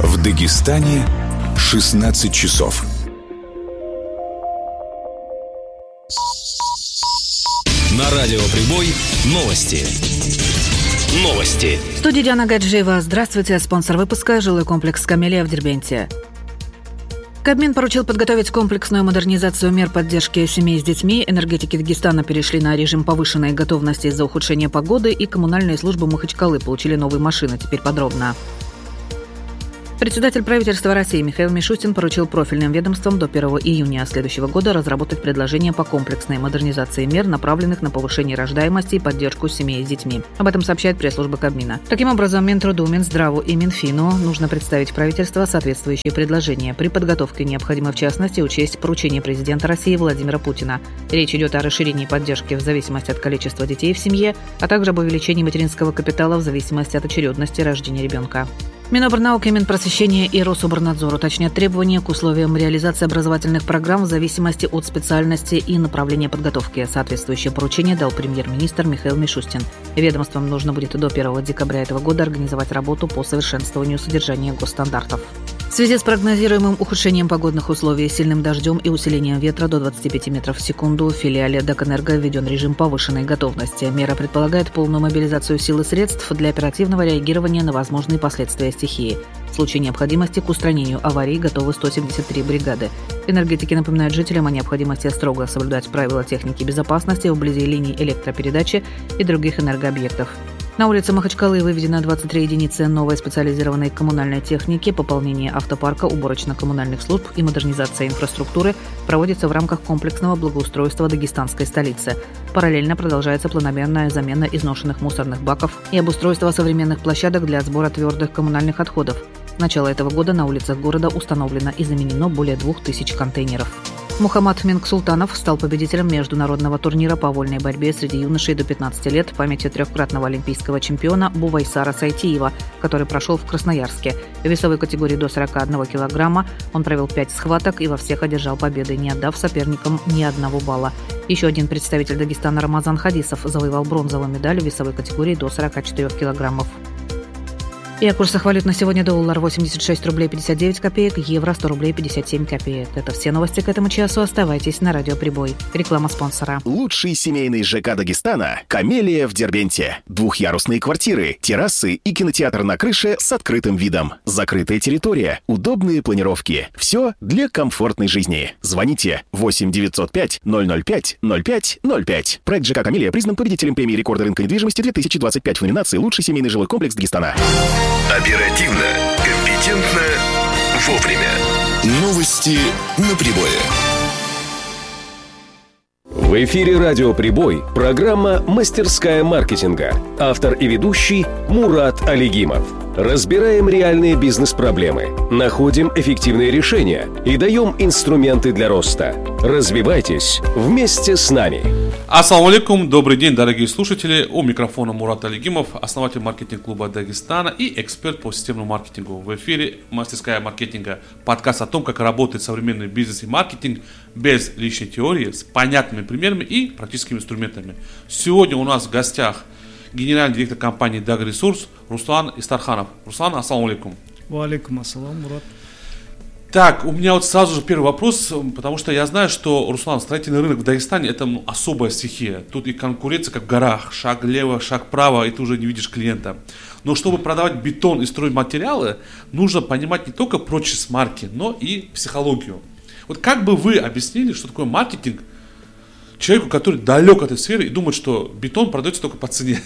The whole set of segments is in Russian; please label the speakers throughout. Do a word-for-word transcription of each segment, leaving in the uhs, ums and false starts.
Speaker 1: В Дагестане шестнадцать часов.
Speaker 2: На радио «Прибой» новости. Новости.
Speaker 3: В студии Диана Гаджиева. Здравствуйте. Спонсор выпуска – жилой комплекс «Камелия» в Дербенте. Кабмин поручил подготовить комплексную модернизацию мер поддержки семей с детьми. Энергетики Дагестана перешли на режим повышенной готовности из-за ухудшения погоды, и коммунальные службы Махачкалы получили новые машины. Теперь подробно. Председатель правительства России Михаил Мишустин поручил профильным ведомствам до первого июня следующего года разработать предложения по комплексной модернизации мер, направленных на повышение рождаемости и поддержку семей с детьми. Об этом сообщает пресс-служба Кабмина. Таким образом, Минтруду, Минздраву и Минфину нужно представить в правительство соответствующие предложения. При подготовке необходимо, в частности, учесть поручение президента России Владимира Путина. Речь идет о расширении поддержки в зависимости от количества детей в семье, а также об увеличении материнского капитала в зависимости от очередности рождения ребенка. Минобрнауки, Минпросвещения и Рособорнадзор уточнят требования к условиям реализации образовательных программ в зависимости от специальности и направления подготовки. Соответствующее поручение дал премьер-министр Михаил Мишустин. Ведомствам нужно будет до первого декабря этого года организовать работу по совершенствованию содержания госстандартов. В связи с прогнозируемым ухудшением погодных условий, сильным дождем и усилением ветра до двадцати пяти метров в секунду в филиале Дагэнерго введен режим повышенной готовности. Мера предполагает полную мобилизацию сил и средств для оперативного реагирования на возможные последствия стихии. В случае необходимости к устранению аварий готовы сто семьдесят три бригады. Энергетики напоминают жителям о необходимости строго соблюдать правила техники безопасности вблизи линий электропередачи и других энергообъектов. На улице Махачкалы выведено двадцать три единицы новой специализированной коммунальной техники. Пополнение автопарка, уборочно-коммунальных служб и модернизация инфраструктуры проводится в рамках комплексного благоустройства дагестанской столицы. Параллельно продолжается планомерная замена изношенных мусорных баков и обустройство современных площадок для сбора твердых коммунальных отходов. С начала этого года на улицах города установлено и заменено более двух тысяч контейнеров. Мухаммад Мингсултанов стал победителем международного турнира по вольной борьбе среди юношей до пятнадцати лет в памяти трехкратного олимпийского чемпиона Бувайсара Сайтиева, который прошел в Красноярске. В весовой категории до сорока одного килограмма он провел пять схваток и во всех одержал победы, не отдав соперникам ни одного балла. Еще один представитель Дагестана Рамазан Хадисов завоевал бронзовую медаль в весовой категории до сорока четырёх килограммов. И о курсах валют на сегодня: доллар восемьдесят шесть рублей пятьдесят девять копеек, евро сто рублей пятьдесят семь копеек. Это все новости к этому часу. Оставайтесь на радио «Прибой». Реклама спонсора.
Speaker 4: Лучший семейный ЖК Дагестана – «Камелия» в Дербенте. Двухъярусные квартиры, террасы и кинотеатр на крыше с открытым видом. Закрытая территория, удобные планировки. Все для комфортной жизни. Звоните восемь девятьсот пять ноль ноль пять ноль пять ноль пять. Проект ЖК «Камелия» признан победителем премии рекорда рынка недвижимости две тысячи двадцать пять в номинации «Лучший семейный жилой комплекс Дагестана».
Speaker 1: Оперативно, компетентно, вовремя. Новости на Прибое.
Speaker 2: В эфире радио «Прибой» программа «Мастерская маркетинга». Автор и ведущий Мурат Алигимов. Разбираем реальные бизнес-проблемы, находим эффективные решения и даем инструменты для роста. Развивайтесь вместе с нами.
Speaker 5: Ассаламу алейкум, добрый день, дорогие слушатели. У микрофона Мурат Алигимов, основатель маркетинг-клуба Дагестана и эксперт по системному маркетингу. В эфире «Мастерская маркетинга», подкаст о том, как работает современный бизнес и маркетинг без лишней теории, с понятными примерами и практическими инструментами. Сегодня у нас в гостях генеральный директор компании «Дагресурс» Руслан Истарханов. Руслан, ассаламу алейкум.
Speaker 6: Ва алейкум ассалам, Мурат.
Speaker 5: Так, у меня вот сразу же первый вопрос, потому что я знаю, что, Руслан, строительный рынок в Дагестане – это ну, особая стихия. Тут и конкуренция как в горах, шаг влево, шаг вправо, и ты уже не видишь клиента. Но чтобы продавать бетон и строить материалы, нужно понимать не только прочность марки, но и психологию. Вот как бы вы объяснили, что такое маркетинг человеку, который далек от этой сферы и думает, что бетон продается только по цене?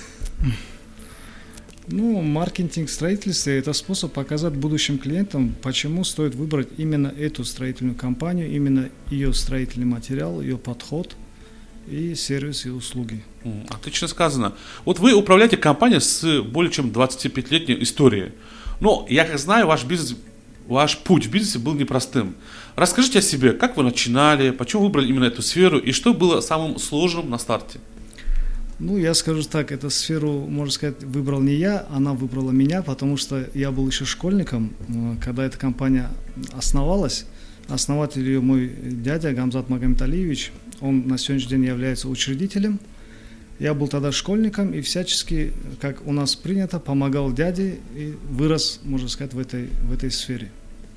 Speaker 6: Ну, маркетинг строительства – это способ показать будущим клиентам, почему стоит выбрать именно эту строительную компанию, именно ее строительный материал, ее подход и сервис и услуги.
Speaker 5: Отлично сказано. Вот вы управляете компанией с более чем двадцатипятилетней историей. Но я как знаю, ваш бизнес, ваш путь в бизнесе был непростым. Расскажите о себе, как вы начинали, почему выбрали именно эту сферу и что было самым сложным на старте?
Speaker 6: Ну, я скажу так, эту сферу, можно сказать, выбрал не я, она выбрала меня, потому что я был еще школьником, когда эта компания основалась. Основатель ее мой дядя Гамзат Магомед Алиевич, он на сегодняшний день является учредителем. Я был тогда школьником и всячески, как у нас принято, помогал дяде и вырос, можно сказать, в этой, в этой сфере.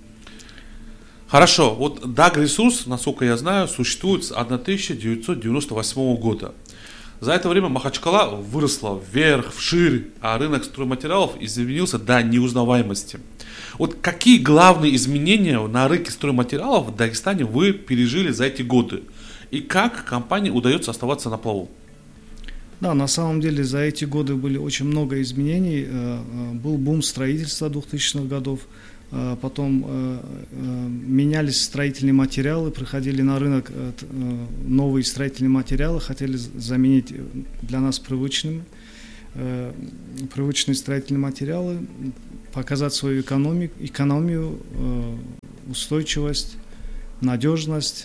Speaker 5: Хорошо, вот Дагресурс, насколько я знаю, существует с тысяча девятьсот девяносто восьмого года. За это время Махачкала выросла вверх, вширь, а рынок стройматериалов изменился до неузнаваемости. Вот какие главные изменения на рынке стройматериалов в Дагестане вы пережили за эти годы? И как компании удается оставаться на плаву?
Speaker 6: Да, на самом деле за эти годы были очень много изменений. Был бум строительства двухтысячных годов. Потом менялись строительные материалы, приходили на рынок новые строительные материалы, хотели заменить для нас привычными, привычные строительные материалы, показать свою экономию, экономию, устойчивость, надежность.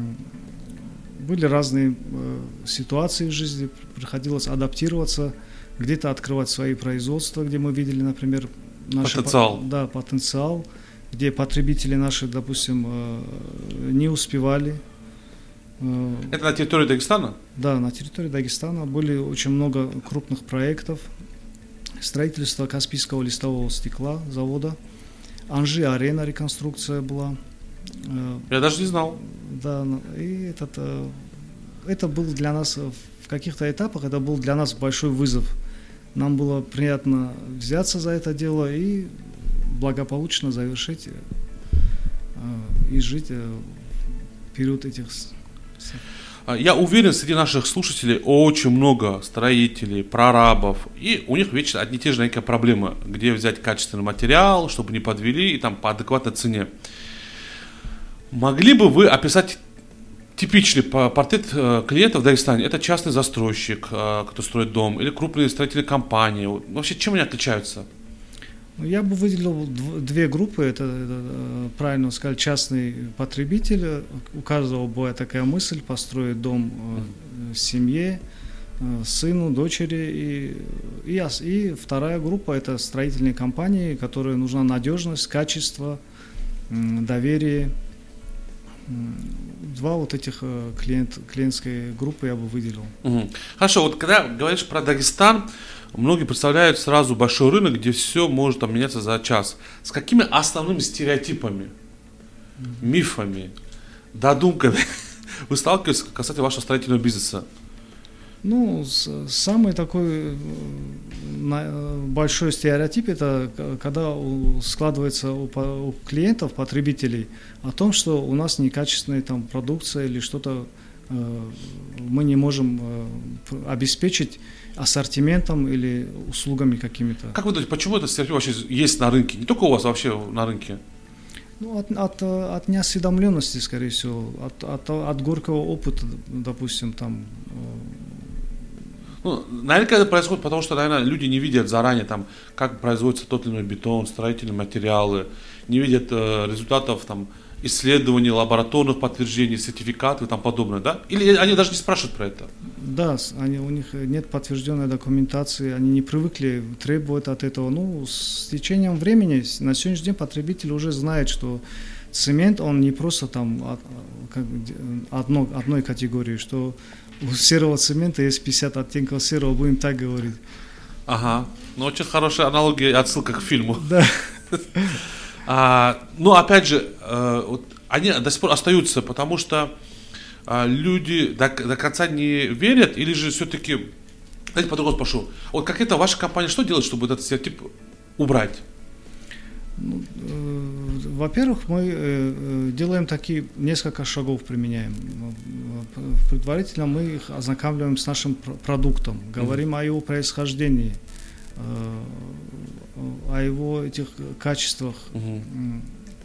Speaker 6: Были разные ситуации в жизни, приходилось адаптироваться, где-то открывать свои производства, где мы видели, например, Наш
Speaker 5: потенциал.
Speaker 6: По, да, потенциал, где потребители наши, допустим, не успевали.
Speaker 5: Это на территории Дагестана?
Speaker 6: Да, на территории Дагестана были очень много крупных проектов. Строительство Каспийского листового стекла завода. Анжи-арена реконструкция была.
Speaker 5: Я даже не знал.
Speaker 6: Да, и этот, это был для нас в каких-то этапах, это был для нас большой вызов. Нам было приятно взяться за это дело и благополучно завершить э, и жить э, в период этих...
Speaker 5: Я уверен, среди наших слушателей очень много строителей, прорабов, и у них вечно одни и те же некие проблемы, где взять качественный материал, чтобы не подвели, и там по адекватной цене. Могли бы вы описать типичный портрет клиента в Дагестане? Это частный застройщик, кто строит дом, или крупные строительные компании. Вообще, чем они отличаются?
Speaker 6: Я бы выделил две группы. Это, это правильно сказать, частный потребитель. У каждого была такая мысль построить дом семье, сыну, дочери. И, и, и вторая группа – это строительные компании, которым нужна надежность, качество, доверие. Два вот этих клиент, клиентской группы я бы выделил.
Speaker 5: Угу. Хорошо, вот когда говоришь про Дагестан, многие представляют сразу большой рынок, где все может там меняться за час. С какими основными стереотипами, мифами, додумками вы сталкиваетесь касательно вашего строительного бизнеса?
Speaker 6: Ну, самый такой большой стереотип – это когда складывается у клиентов, потребителей, о том, что у нас некачественная там продукция или что-то мы не можем обеспечить ассортиментом или услугами какими-то.
Speaker 5: Как вы думаете, почему этот стереотип вообще есть на рынке? Не только у вас, вообще на рынке?
Speaker 6: Ну, от, от, от неосведомленности, скорее всего, от, от, от горького опыта, допустим, там.
Speaker 5: Ну, наверное, это происходит, потому что, наверное, люди не видят заранее, там, как производится тот или иной бетон, строительные материалы, не видят э, результатов там, исследований, лабораторных подтверждений, сертификатов и тому подобное, да? Или они даже не спрашивают про это?
Speaker 6: Да, они, у них нет подтвержденной документации, они не привыкли требовать от этого. Ну, с течением времени, на сегодняшний день потребитель уже знает, что цемент, он не просто там от, как, одно, одной категории, что у серого цемента есть пятьдесят оттенков серого, будем так говорить.
Speaker 5: Ага, ну очень хорошая аналогия и отсылка к фильму.
Speaker 6: Да.
Speaker 5: А, ну, опять же, э, вот, они до сих пор остаются, потому что э, люди до, до конца не верят, или же все-таки, давайте по-другому спрошу, вот как это ваша компания что делает, чтобы этот стереотип убрать?
Speaker 6: Ну, э, во-первых, мы э, делаем такие, несколько шагов применяем. Предварительно мы их ознакомливаем с нашим продуктом, говорим mm-hmm. о его происхождении, э, о его этих качествах. Uh-huh.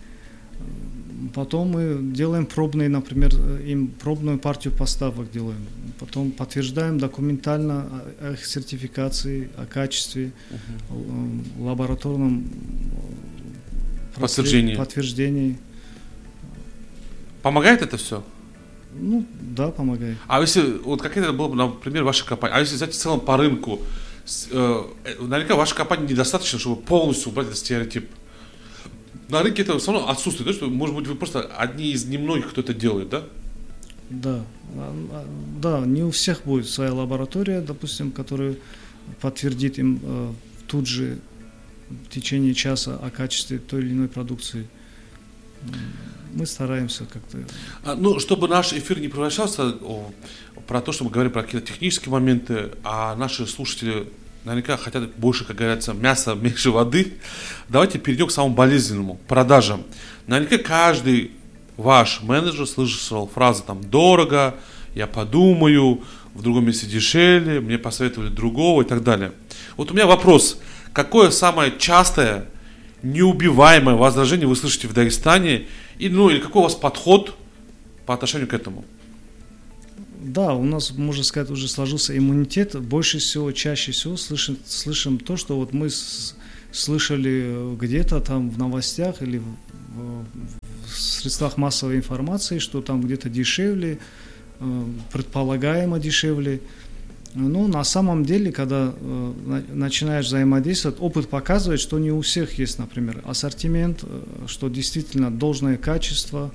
Speaker 6: Потом мы делаем пробные, например, им пробную партию поставок делаем. Потом подтверждаем документально о их сертификации, о качестве, uh-huh. лабораторном
Speaker 5: подтверждении.
Speaker 6: подтверждении.
Speaker 5: Помогает это все?
Speaker 6: Ну, да, помогает.
Speaker 5: А если, вот как это было бы, например, ваша компания, а если взять в целом по рынку, наверняка вашей компании недостаточно, чтобы полностью убрать этот стереотип. На рынке это все равно отсутствует, да, что, может быть, вы просто одни из немногих, кто это делает, да?
Speaker 6: Да, да, не у всех будет своя лаборатория, допустим, которая подтвердит им э, тут же в течение часа о качестве той или иной продукции. Мы стараемся как-то...
Speaker 5: А, ну, чтобы наш эфир не превращался о, про то, что мы говорим про какие-то технические моменты, а наши слушатели наверняка хотят больше, как говорится, мяса, меньше воды, давайте перейдем к самому болезненному, продажам. Наверняка каждый ваш менеджер слышал фразы там «дорого», «я подумаю», «в другом месте дешевле», «мне посоветовали другого» и так далее. Вот у меня вопрос, какое самое частое, неубиваемое возражение вы слышите в Дагестане, и, ну, или какой у вас подход по отношению к этому?
Speaker 6: Да, у нас, можно сказать, уже сложился иммунитет. Больше всего, чаще всего слышим, слышим то, что вот мы с, слышали где-то там в новостях или в, в средствах массовой информации, что там где-то дешевле, предполагаемо дешевле. Ну, на самом деле, когда э, начинаешь взаимодействовать, опыт показывает, что не у всех есть, например, ассортимент, э, что действительно должное качество.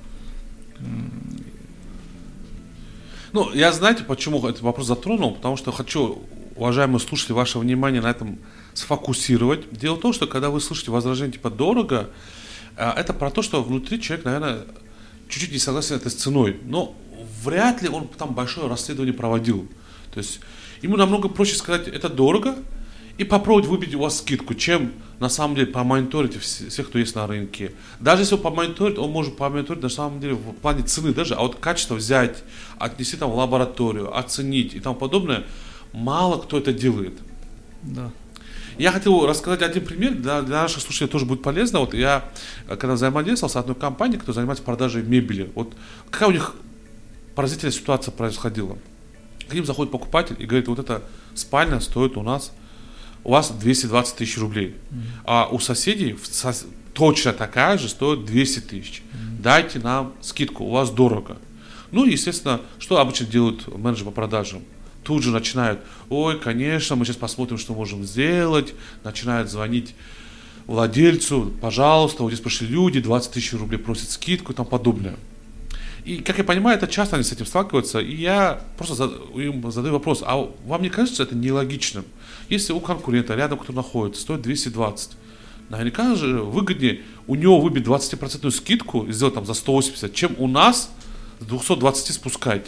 Speaker 5: Ну, я, знаете, почему этот вопрос затронул? Потому что хочу, уважаемые слушатели, ваше внимание на этом сфокусировать. Дело в том, что когда вы слышите возражение типа «дорого», э, это про то, что внутри человек, наверное, чуть-чуть не согласен этой с ценой. Но вряд ли он там большое расследование проводил. То есть ему намного проще сказать, это дорого, и попробовать выбить у вас скидку, чем на самом деле помониторить всех, кто есть на рынке. Даже если он помониторит, он может помониторить на самом деле в плане цены даже, а вот качество взять, отнести там в лабораторию, оценить и тому подобное, мало кто это делает.
Speaker 6: Да.
Speaker 5: Я хотел рассказать один пример, для, для наших слушателей тоже будет полезно. Вот я, когда взаимодействовал с одной компанией, которая занимается продажей мебели, вот какая у них поразительная ситуация происходила. К ним заходит покупатель и говорит, вот эта спальня стоит у нас, у вас двести двадцать тысяч рублей, mm-hmm. а у соседей сос, точно такая же стоит двести тысяч. Mm-hmm. Дайте нам скидку, у вас дорого. Ну, естественно, что обычно делают менеджеры по продажам? Тут же начинают, ой, конечно, мы сейчас посмотрим, что можем сделать, начинают звонить владельцу, пожалуйста, вот здесь пришли люди, двадцать тысяч рублей просят скидку и тому подобное. И, как я понимаю, это часто они с этим сталкиваются, и я просто им задаю вопрос, а вам не кажется это нелогичным? Если у конкурента рядом, кто находится, стоит двести двадцать, наверняка же выгоднее у него выбить двадцать процентов скидку и сделать там за сто восемьдесят, чем у нас с двухсот двадцати спускать.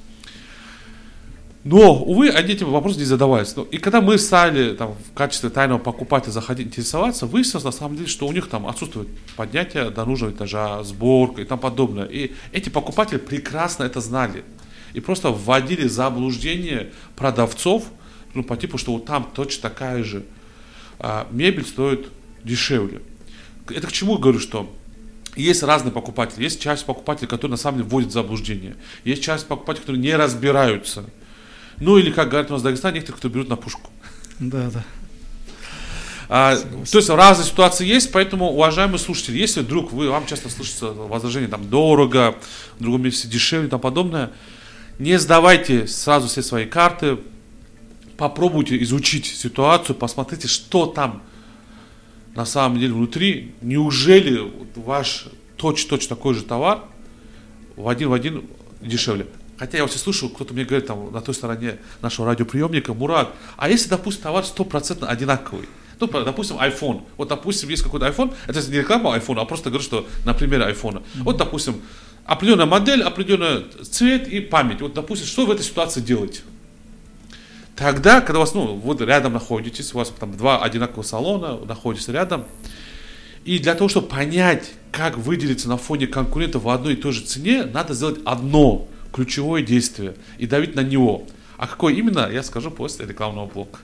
Speaker 5: Но, увы, они этим вопросом не задавались. И когда мы стали там, в качестве тайного покупателя заходить интересоваться, выяснилось на самом деле, что у них там отсутствует поднятие до нужного этажа, сборка и тому подобное. И эти покупатели прекрасно это знали. И просто вводили в заблуждение продавцов, ну, по типу, что вот там точно такая же а, мебель стоит дешевле. Это к чему я говорю, что есть разные покупатели. Есть часть покупателей, которые на самом деле вводят в заблуждение. Есть часть покупателей, которые не разбираются. Ну или, как говорят у нас в Дагестане, некоторые, кто берут на пушку.
Speaker 6: Да, да.
Speaker 5: А, то есть разные ситуации есть, поэтому, уважаемые слушатели, если вдруг вы, вам часто слышится возражение там дорого, в другом месте дешевле и тому подобное, не сдавайте сразу все свои карты, попробуйте изучить ситуацию, посмотрите, что там на самом деле внутри. Неужели ваш точно-точно такой же товар в один в один дешевле? Хотя я вот слышу, кто-то мне говорит там на той стороне нашего радиоприемника, Мурат, а если, допустим, товар сто процентов одинаковый? Ну, допустим, iPhone. Вот, допустим, есть какой-то iPhone, это не реклама iPhone, а просто говорю, что на примере iPhone. Mm-hmm. Вот, допустим, определенная модель, определенный цвет и память. Вот, допустим, что в этой ситуации делать? Тогда, когда у вас, ну, вот рядом находитесь, у вас там два одинаковых салона, находитесь рядом, и для того, чтобы понять, как выделиться на фоне конкурентов в одной и той же цене, надо сделать одно ключевое действие и давить на него. А какое именно, я скажу после рекламного блока.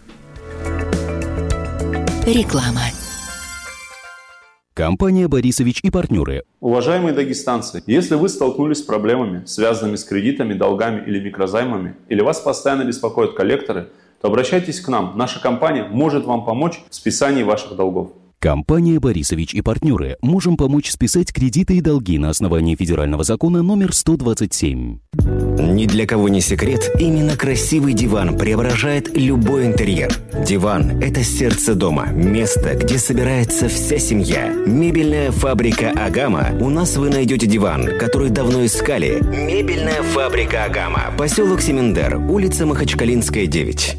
Speaker 7: Реклама.
Speaker 8: Компания «Борисович и партнеры».
Speaker 9: Уважаемые дагестанцы, если вы столкнулись с проблемами, связанными с кредитами, долгами или микрозаймами, или вас постоянно беспокоят коллекторы, то обращайтесь к нам. Наша компания может вам помочь в списании ваших долгов.
Speaker 8: Компания «Борисович и партнеры». Можем помочь списать кредиты и долги на основании федерального закона номер сто двадцать семь.
Speaker 7: Ни для кого не секрет, именно красивый диван преображает любой интерьер. Диван – это сердце дома, место, где собирается вся семья. Мебельная фабрика «Агама». У нас вы найдете диван, который давно искали. Мебельная фабрика «Агама». Поселок Семендер, улица Махачкалинская, девять.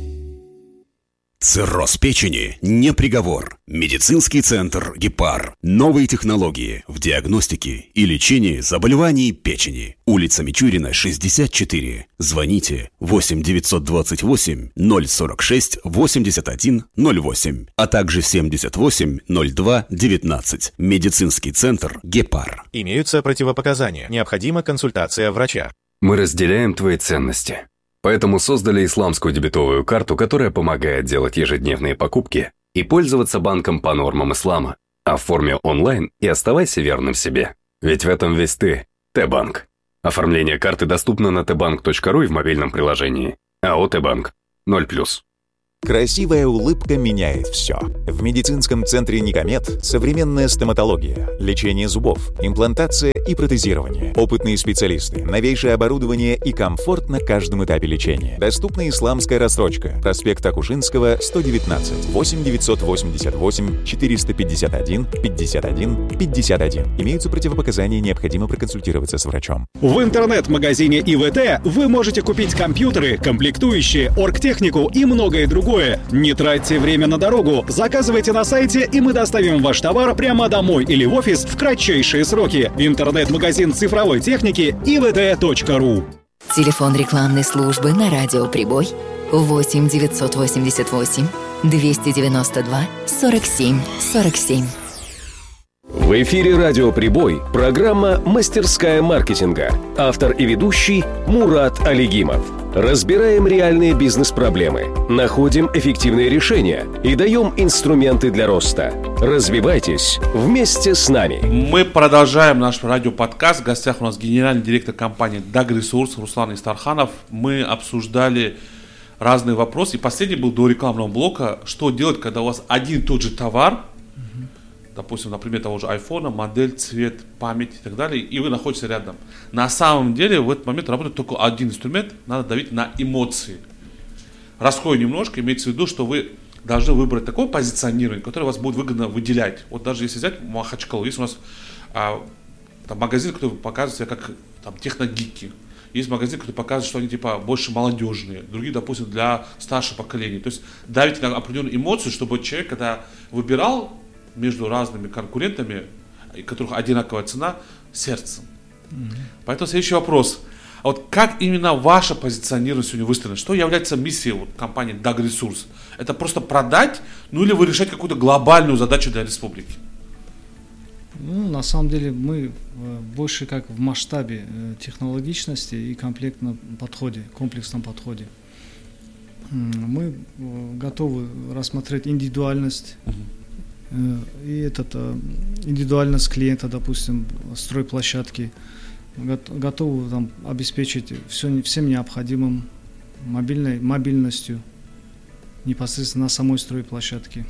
Speaker 1: Цирроз печени не приговор. Медицинский центр «Гепар». Новые технологии в диагностике и лечении заболеваний печени. Улица Мичурина, шестьдесят четыре. Звоните восемь девятьсот двадцать восемь ноль сорок шесть восемьдесят один ноль восемь, а также семьдесят восемь ноль два девятнадцать. Медицинский центр «Гепар».
Speaker 10: Имеются противопоказания. Необходима консультация врача.
Speaker 11: Мы разделяем твои ценности. Поэтому создали исламскую дебетовую карту, которая помогает делать ежедневные покупки и пользоваться банком по нормам ислама. Оформи онлайн и оставайся верным себе. Ведь в этом весь ты. Т-банк. Оформление карты доступно на тэ банк точка ру и в мобильном приложении. АО «Т-банк». ноль плюс.
Speaker 10: Красивая улыбка меняет все. В медицинском центре «Никомед» современная стоматология, лечение зубов, имплантация и протезирование. Опытные специалисты, новейшее оборудование и комфорт на каждом этапе лечения. Доступна исламская рассрочка. Проспект Акушинского, сто девятнадцать. восемь девятьсот восемьдесят восемь четыреста пятьдесят один пятьдесят один пятьдесят один. Имеются противопоказания, необходимо проконсультироваться с врачом.
Speaker 12: В интернет-магазине и вэ тэ вы можете купить компьютеры, комплектующие, оргтехнику и многое другое. Не тратьте время на дорогу, заказывайте на сайте, и мы доставим ваш товар прямо домой или в офис в кратчайшие сроки. Интернет-магазин цифровой техники и вэ тэ точка ру.
Speaker 13: Телефон рекламной службы на радио «Прибой» восемь девятьсот восемьдесят восемь двести девяносто два сорок семь сорок семь.
Speaker 2: В эфире «Радио Прибой» программа «Мастерская маркетинга». Автор и ведущий Мурат Алигимов. Разбираем реальные бизнес-проблемы, находим эффективные решения и даем инструменты для роста. Развивайтесь вместе с нами.
Speaker 5: Мы продолжаем наш радиоподкаст. В гостях у нас генеральный директор компании «Дагресурс» Руслан Истарханов. Мы обсуждали разные вопросы. И последний был до рекламного блока. Что делать, когда у вас один и тот же товар, допустим, например, того же айфона, модель, цвет, память и так далее, и вы находитесь рядом. На самом деле в этот момент работает только один инструмент, надо давить на эмоции. Раскрою немножко, имеется в виду, что вы должны выбрать такое позиционирование, которое вас будет выгодно выделять. Вот даже если взять Махачкалу, есть у нас а, там магазин, который показывает себя как там, техногики. Есть магазин, который показывает, что они типа больше молодежные, другие, допустим, для старшего поколения. То есть давить на определенную эмоцию, чтобы человек, когда выбирал между разными конкурентами, у которых одинаковая цена, сердцем. Mm-hmm. Поэтому следующий вопрос. А вот как именно ваше позиционирование сегодня выстроено? Что является миссией вот, компании Дагресурс? Это просто продать, ну или вы решаете какую-то глобальную задачу для республики?
Speaker 6: Ну, на самом деле мы больше как в масштабе технологичности и комплектном подходе, комплексном подходе. Мы готовы рассмотреть индивидуальность, mm-hmm. И этот, индивидуальность клиента, допустим, стройплощадки, готовы там, обеспечить все, всем необходимым мобильной, мобильностью непосредственно на самой стройплощадке.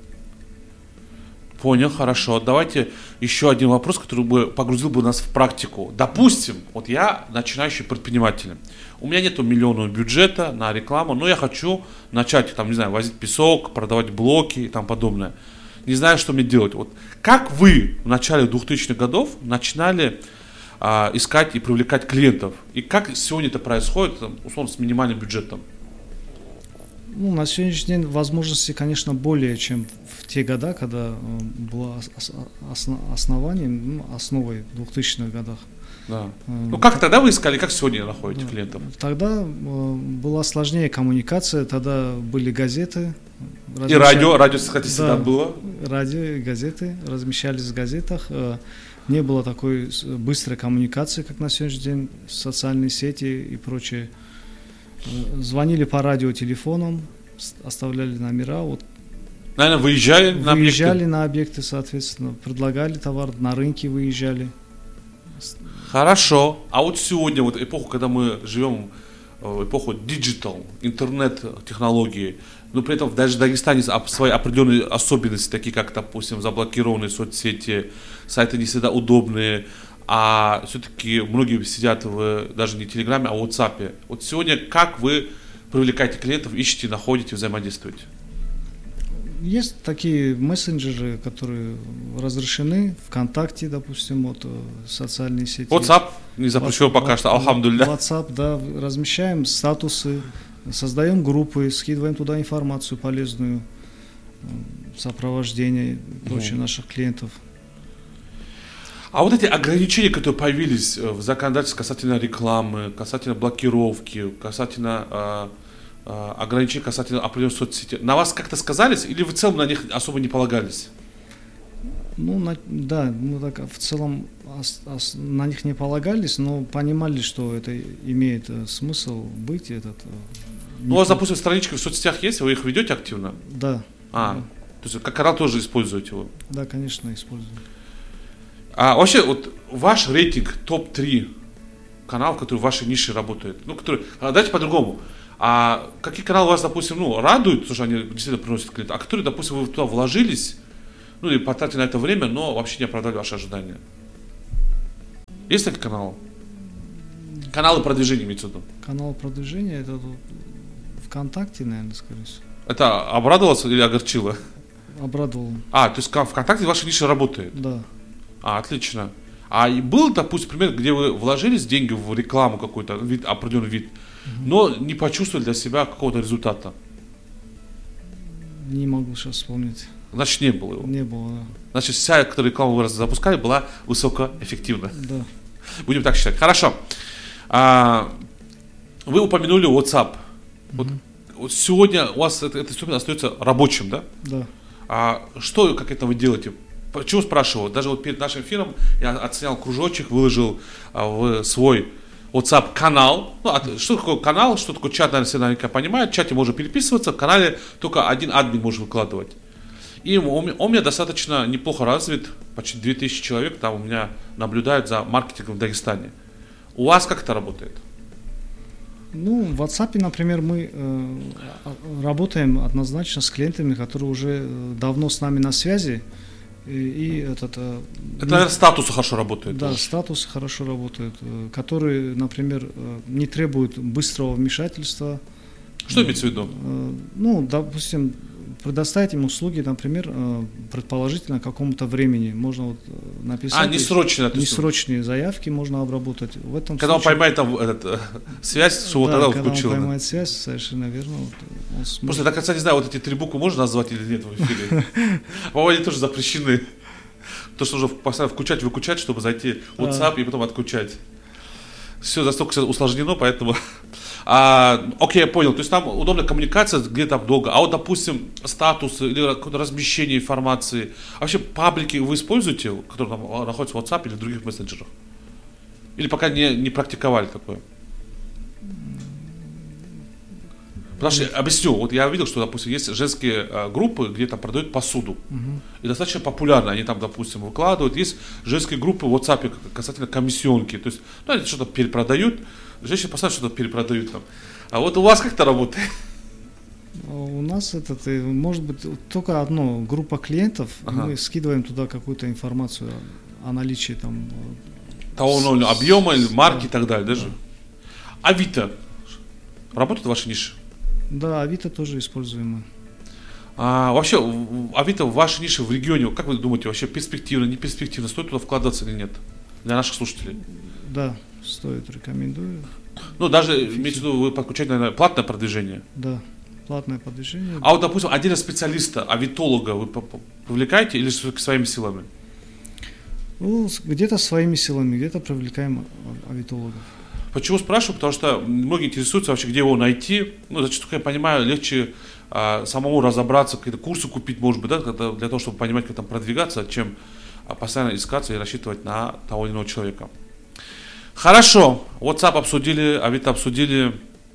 Speaker 5: Понял, хорошо. Давайте еще один вопрос, который бы погрузил бы нас в практику. Допустим, вот я начинающий предприниматель. У меня нету миллионного бюджета на рекламу, но я хочу начать, там, не знаю, возить песок, продавать блоки и тому подобное. Не знаю, что мне делать. Вот как вы в начале двухтысячных годов начинали а, искать и привлекать клиентов? И как сегодня это происходит, там, условно, с минимальным бюджетом?
Speaker 6: Ну, на сегодняшний день возможности, конечно, более, чем в те годы, когда было основанием, ну, основой в двухтысячных годах.
Speaker 5: Да. Ну, как тогда вы искали, как сегодня находите да. клиентов?
Speaker 6: Тогда была сложнее коммуникация, тогда были газеты.
Speaker 5: И радио, радио, кстати, всегда
Speaker 6: да,
Speaker 5: было?
Speaker 6: Радио и газеты размещались в газетах. Не было такой быстрой коммуникации, как на сегодняшний день, социальные сети и прочее. Звонили по радиотелефонам, оставляли номера. Вот.
Speaker 5: Наверное, выезжали на объекты?
Speaker 6: Выезжали на объекты, соответственно, предлагали товар, на рынке выезжали.
Speaker 5: Хорошо. А вот сегодня, вот эпоху, когда мы живем, эпоху диджитал, интернет-технологии, но при этом даже в Дагестане свои определенные особенности, такие как, допустим, заблокированные соцсети, сайты не всегда удобные, а все-таки многие сидят в, даже не в Телеграме, а в WhatsApp. Вот сегодня как вы привлекаете клиентов, ищете, находите, взаимодействуете?
Speaker 6: Есть такие мессенджеры, которые разрешены, ВКонтакте, допустим, вот социальные сети.
Speaker 5: WhatsApp не запрещен
Speaker 6: WhatsApp,
Speaker 5: пока что, алхамдулилля.
Speaker 6: WhatsApp, да, размещаем статусы, создаем группы, скидываем туда информацию полезную, сопровождение и прочее наших клиентов.
Speaker 5: А вот эти ограничения, которые появились в законодательстве касательно рекламы, касательно блокировки, касательно э, э, ограничений, касательно определенных соцсетей, на вас как-то сказались или вы в целом на них особо не полагались?
Speaker 6: Ну, на, да, мы так в целом ос, ос, на них не полагались, но понимали, что это имеет э, смысл быть. Этот, э,
Speaker 5: ну, у вас, допустим, странички в соцсетях есть, вы их ведете активно?
Speaker 6: Да.
Speaker 5: А,
Speaker 6: да.
Speaker 5: То есть как канал тоже используете его?
Speaker 6: Да, конечно, используем.
Speaker 5: А вообще, вот ваш рейтинг топ три каналов, которые в вашей нише работают, ну, которые, давайте по-другому. А какие каналы вас, допустим, ну, радуют, потому что они действительно приносят клиентов, а которые, допустим, вы туда вложились, ну, или потратили на это время, но вообще не оправдали ваши ожидания? Есть такие каналы? Каналы продвижения, имеется в виду?
Speaker 6: Канал продвижения, это ВКонтакте, наверное, скорее всего.
Speaker 5: Это обрадовался или огорчило?
Speaker 6: Обрадовал.
Speaker 5: А, то есть ВКонтакте ваша ниша работает?
Speaker 6: Да.
Speaker 5: А, отлично. А был, допустим, пример, где вы вложились деньги в рекламу какой-то, вид, определенный вид, угу. но не почувствовали для себя какого-то результата?
Speaker 6: Не могу сейчас вспомнить.
Speaker 5: Значит, не было его?
Speaker 6: Не было, да.
Speaker 5: Значит, вся, которую рекламу вы запускали, была высокоэффективна?
Speaker 6: Да.
Speaker 5: Будем так считать. Хорошо. А, вы упомянули WhatsApp. Вот, угу. вот сегодня у вас этот инструмент остается рабочим, да?
Speaker 6: Да.
Speaker 5: А что, как это вы делаете? Почему спрашиваю? Даже вот перед нашим эфиром я отснял кружочек, выложил а, в свой WhatsApp канал. Ну, а, что такое канал, что такое чат, наверное, все наверняка понимают. В чате можно переписываться, в канале только один админ может выкладывать. И он, он у меня достаточно неплохо развит, почти две тысячи человек там у меня наблюдают за маркетингом в Дагестане. У вас как это работает?
Speaker 6: Ну, в WhatsApp, например, мы э, работаем однозначно с клиентами, которые уже давно с нами на связи. И, и этот,
Speaker 5: это, наверное, статусы хорошо работают.
Speaker 6: Да,
Speaker 5: тоже.
Speaker 6: статусы хорошо работают, которые, например, не требуют быстрого вмешательства.
Speaker 5: Что имеется в виду?
Speaker 6: Ну, допустим, предоставить им услуги, например, предположительно какому-то времени. Можно вот написать.
Speaker 5: А, несрочные.
Speaker 6: Несрочные заявки можно обработать. В этом
Speaker 5: когда
Speaker 6: случае,
Speaker 5: он поймает там этот, связь, что
Speaker 6: да,
Speaker 5: тогда он
Speaker 6: когда
Speaker 5: включил.
Speaker 6: он поймает связь, совершенно верно. Вот,
Speaker 5: сможет... Просто до конца не знаю, вот эти три буквы можно назвать или нет в эфире. По-моему, они тоже запрещены. То, что нужно постоянно включать, выключать, чтобы зайти в WhatsApp и потом отключать. Все настолько усложнено, поэтому... А, окей, я понял. То есть там удобная коммуникация, где там долго. А вот, допустим, статусы или какое-то размещение информации. А вообще паблики вы используете, которые там находятся в WhatsApp или в других мессенджерах? Или пока не, не практиковали такое? Потому что, объясню, вот я видел, что, допустим, есть женские а, группы, где там продают посуду. Uh-huh. И достаточно популярно. Они там, допустим, выкладывают. Есть женские группы в WhatsApp касательно комиссионки. То есть, ну, они что-то перепродают. Женщины постоянно что-то перепродают там. А вот у вас как это работает?
Speaker 6: У нас это, может быть, только одно, группа клиентов. Ага. Мы скидываем туда какую-то информацию о наличии там...
Speaker 5: Того с... объема, марки да. и так далее. Даже. Да. Авито. Работает в вашей нише?
Speaker 6: Да, Авито тоже используем мы.
Speaker 5: А, вообще, Авито в вашей нише в регионе, как вы думаете, вообще перспективно, не перспективно, стоит туда вкладываться или нет? Для наших слушателей.
Speaker 6: Да, стоит, рекомендую.
Speaker 5: Ну, даже, имеется в виду, вы подключаете, наверное, платное продвижение?
Speaker 6: Да, платное продвижение.
Speaker 5: А вот, допустим, отдельно специалиста, авитолога вы привлекаете или своими силами?
Speaker 6: Ну, где-то своими силами, где-то привлекаем авитологов.
Speaker 5: Почему спрашиваю? Потому что многие интересуются вообще, где его найти. Ну, зачастую, как я понимаю, легче а, самому разобраться, какие-то курсы купить, может быть, да, для того, чтобы понимать, как там продвигаться, чем а, постоянно искаться и рассчитывать на того или иного человека. Хорошо. WhatsApp обсудили, Авито обсудили.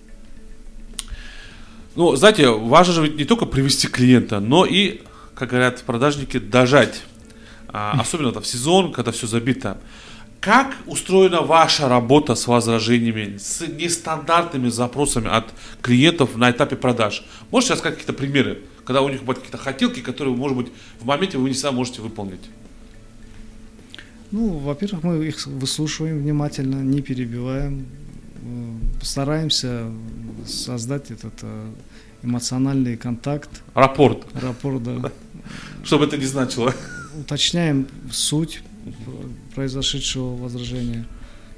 Speaker 5: Ну, знаете, важно же ведь не только привести клиента, но и, как говорят продажники, дожать. А, особенно это в сезон, когда все забито. Как устроена ваша работа с возражениями, с нестандартными запросами от клиентов на этапе продаж? Можете рассказать какие-то примеры, когда у них будут какие-то хотелки, которые, может быть, в моменте вы не сами можете выполнить?
Speaker 6: Ну, во-первых, мы их выслушиваем внимательно, не перебиваем, стараемся создать этот эмоциональный контакт.
Speaker 5: Рапорт.
Speaker 6: Рапорт, да.
Speaker 5: Что бы это ни значило.
Speaker 6: Уточняем суть произошедшего возражения.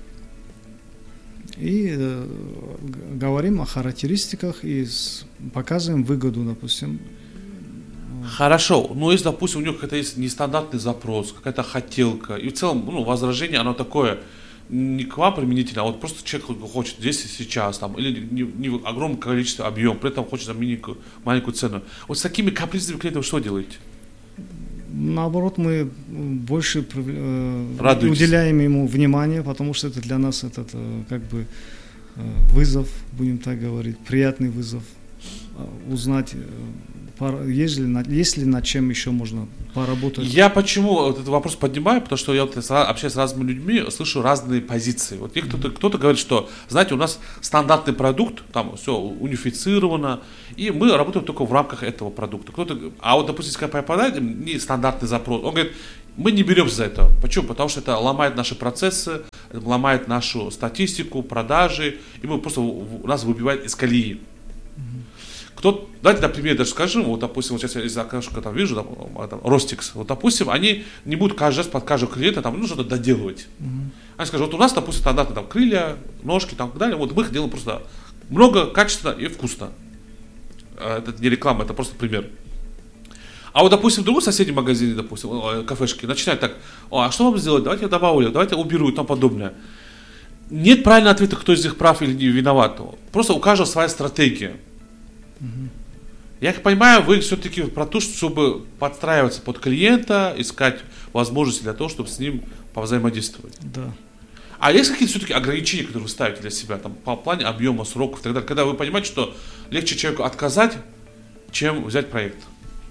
Speaker 6: И э, говорим о характеристиках и с, показываем выгоду, допустим.
Speaker 5: Хорошо, но если, допустим, у него какой-то есть нестандартный запрос, какая-то хотелка, и в целом, ну, возражение, оно такое, не к вам применительно, а вот просто человек хочет здесь и сейчас, там, или не, не огромное количество объем, при этом хочет там, маленькую, маленькую цену. Вот с такими капризными клиентами что делаете?
Speaker 6: Наоборот, мы больше э, уделяем ему внимание, потому что это для нас этот, э, как бы э, вызов, будем так говорить, приятный вызов, э, узнать, э, пар, есть, ли, есть ли над чем еще можно поработать.
Speaker 5: Я почему вот этот вопрос поднимаю, потому что я вот общаюсь с разными людьми, слышу разные позиции. Вот кто-то, кто-то говорит, что, знаете, у нас стандартный продукт, там все унифицировано, и мы работаем только в рамках этого продукта. Кто-то, а вот, допустим, если попадает не стандартный запрос, он говорит, мы не беремся за это. Почему? Потому что это ломает наши процессы, ломает нашу статистику, продажи, и мы просто, нас выбивает из колеи. Кто, давайте, например, даже скажем, вот, допустим, вот сейчас я из окошка там вижу, там, там, Ростикс, вот, допустим, они не будут каждый раз под каждого клиента там, ну, что-то доделывать. Mm-hmm. Они скажут, вот у нас, допустим, стандартные там крылья, ножки, там, и так далее, вот мы их делаем просто много, качественно и вкусно. Это не реклама, это просто пример. А вот, допустим, в другом соседнем магазине, допустим, кафешки, начинают так, а что вам сделать, давайте я добавлю, давайте я уберу и тому подобное. Нет правильного ответа, кто из них прав или не виноват. Просто у каждого своя стратегия. Uh-huh. Я как понимаю, вы все-таки про то, чтобы подстраиваться под клиента, искать возможности для того, чтобы с ним повзаимодействовать.
Speaker 6: Да.
Speaker 5: А есть какие-то все-таки ограничения, которые вы ставите для себя, там, по плане объема, сроков и так далее, когда вы понимаете, что легче человеку отказать, чем взять проект?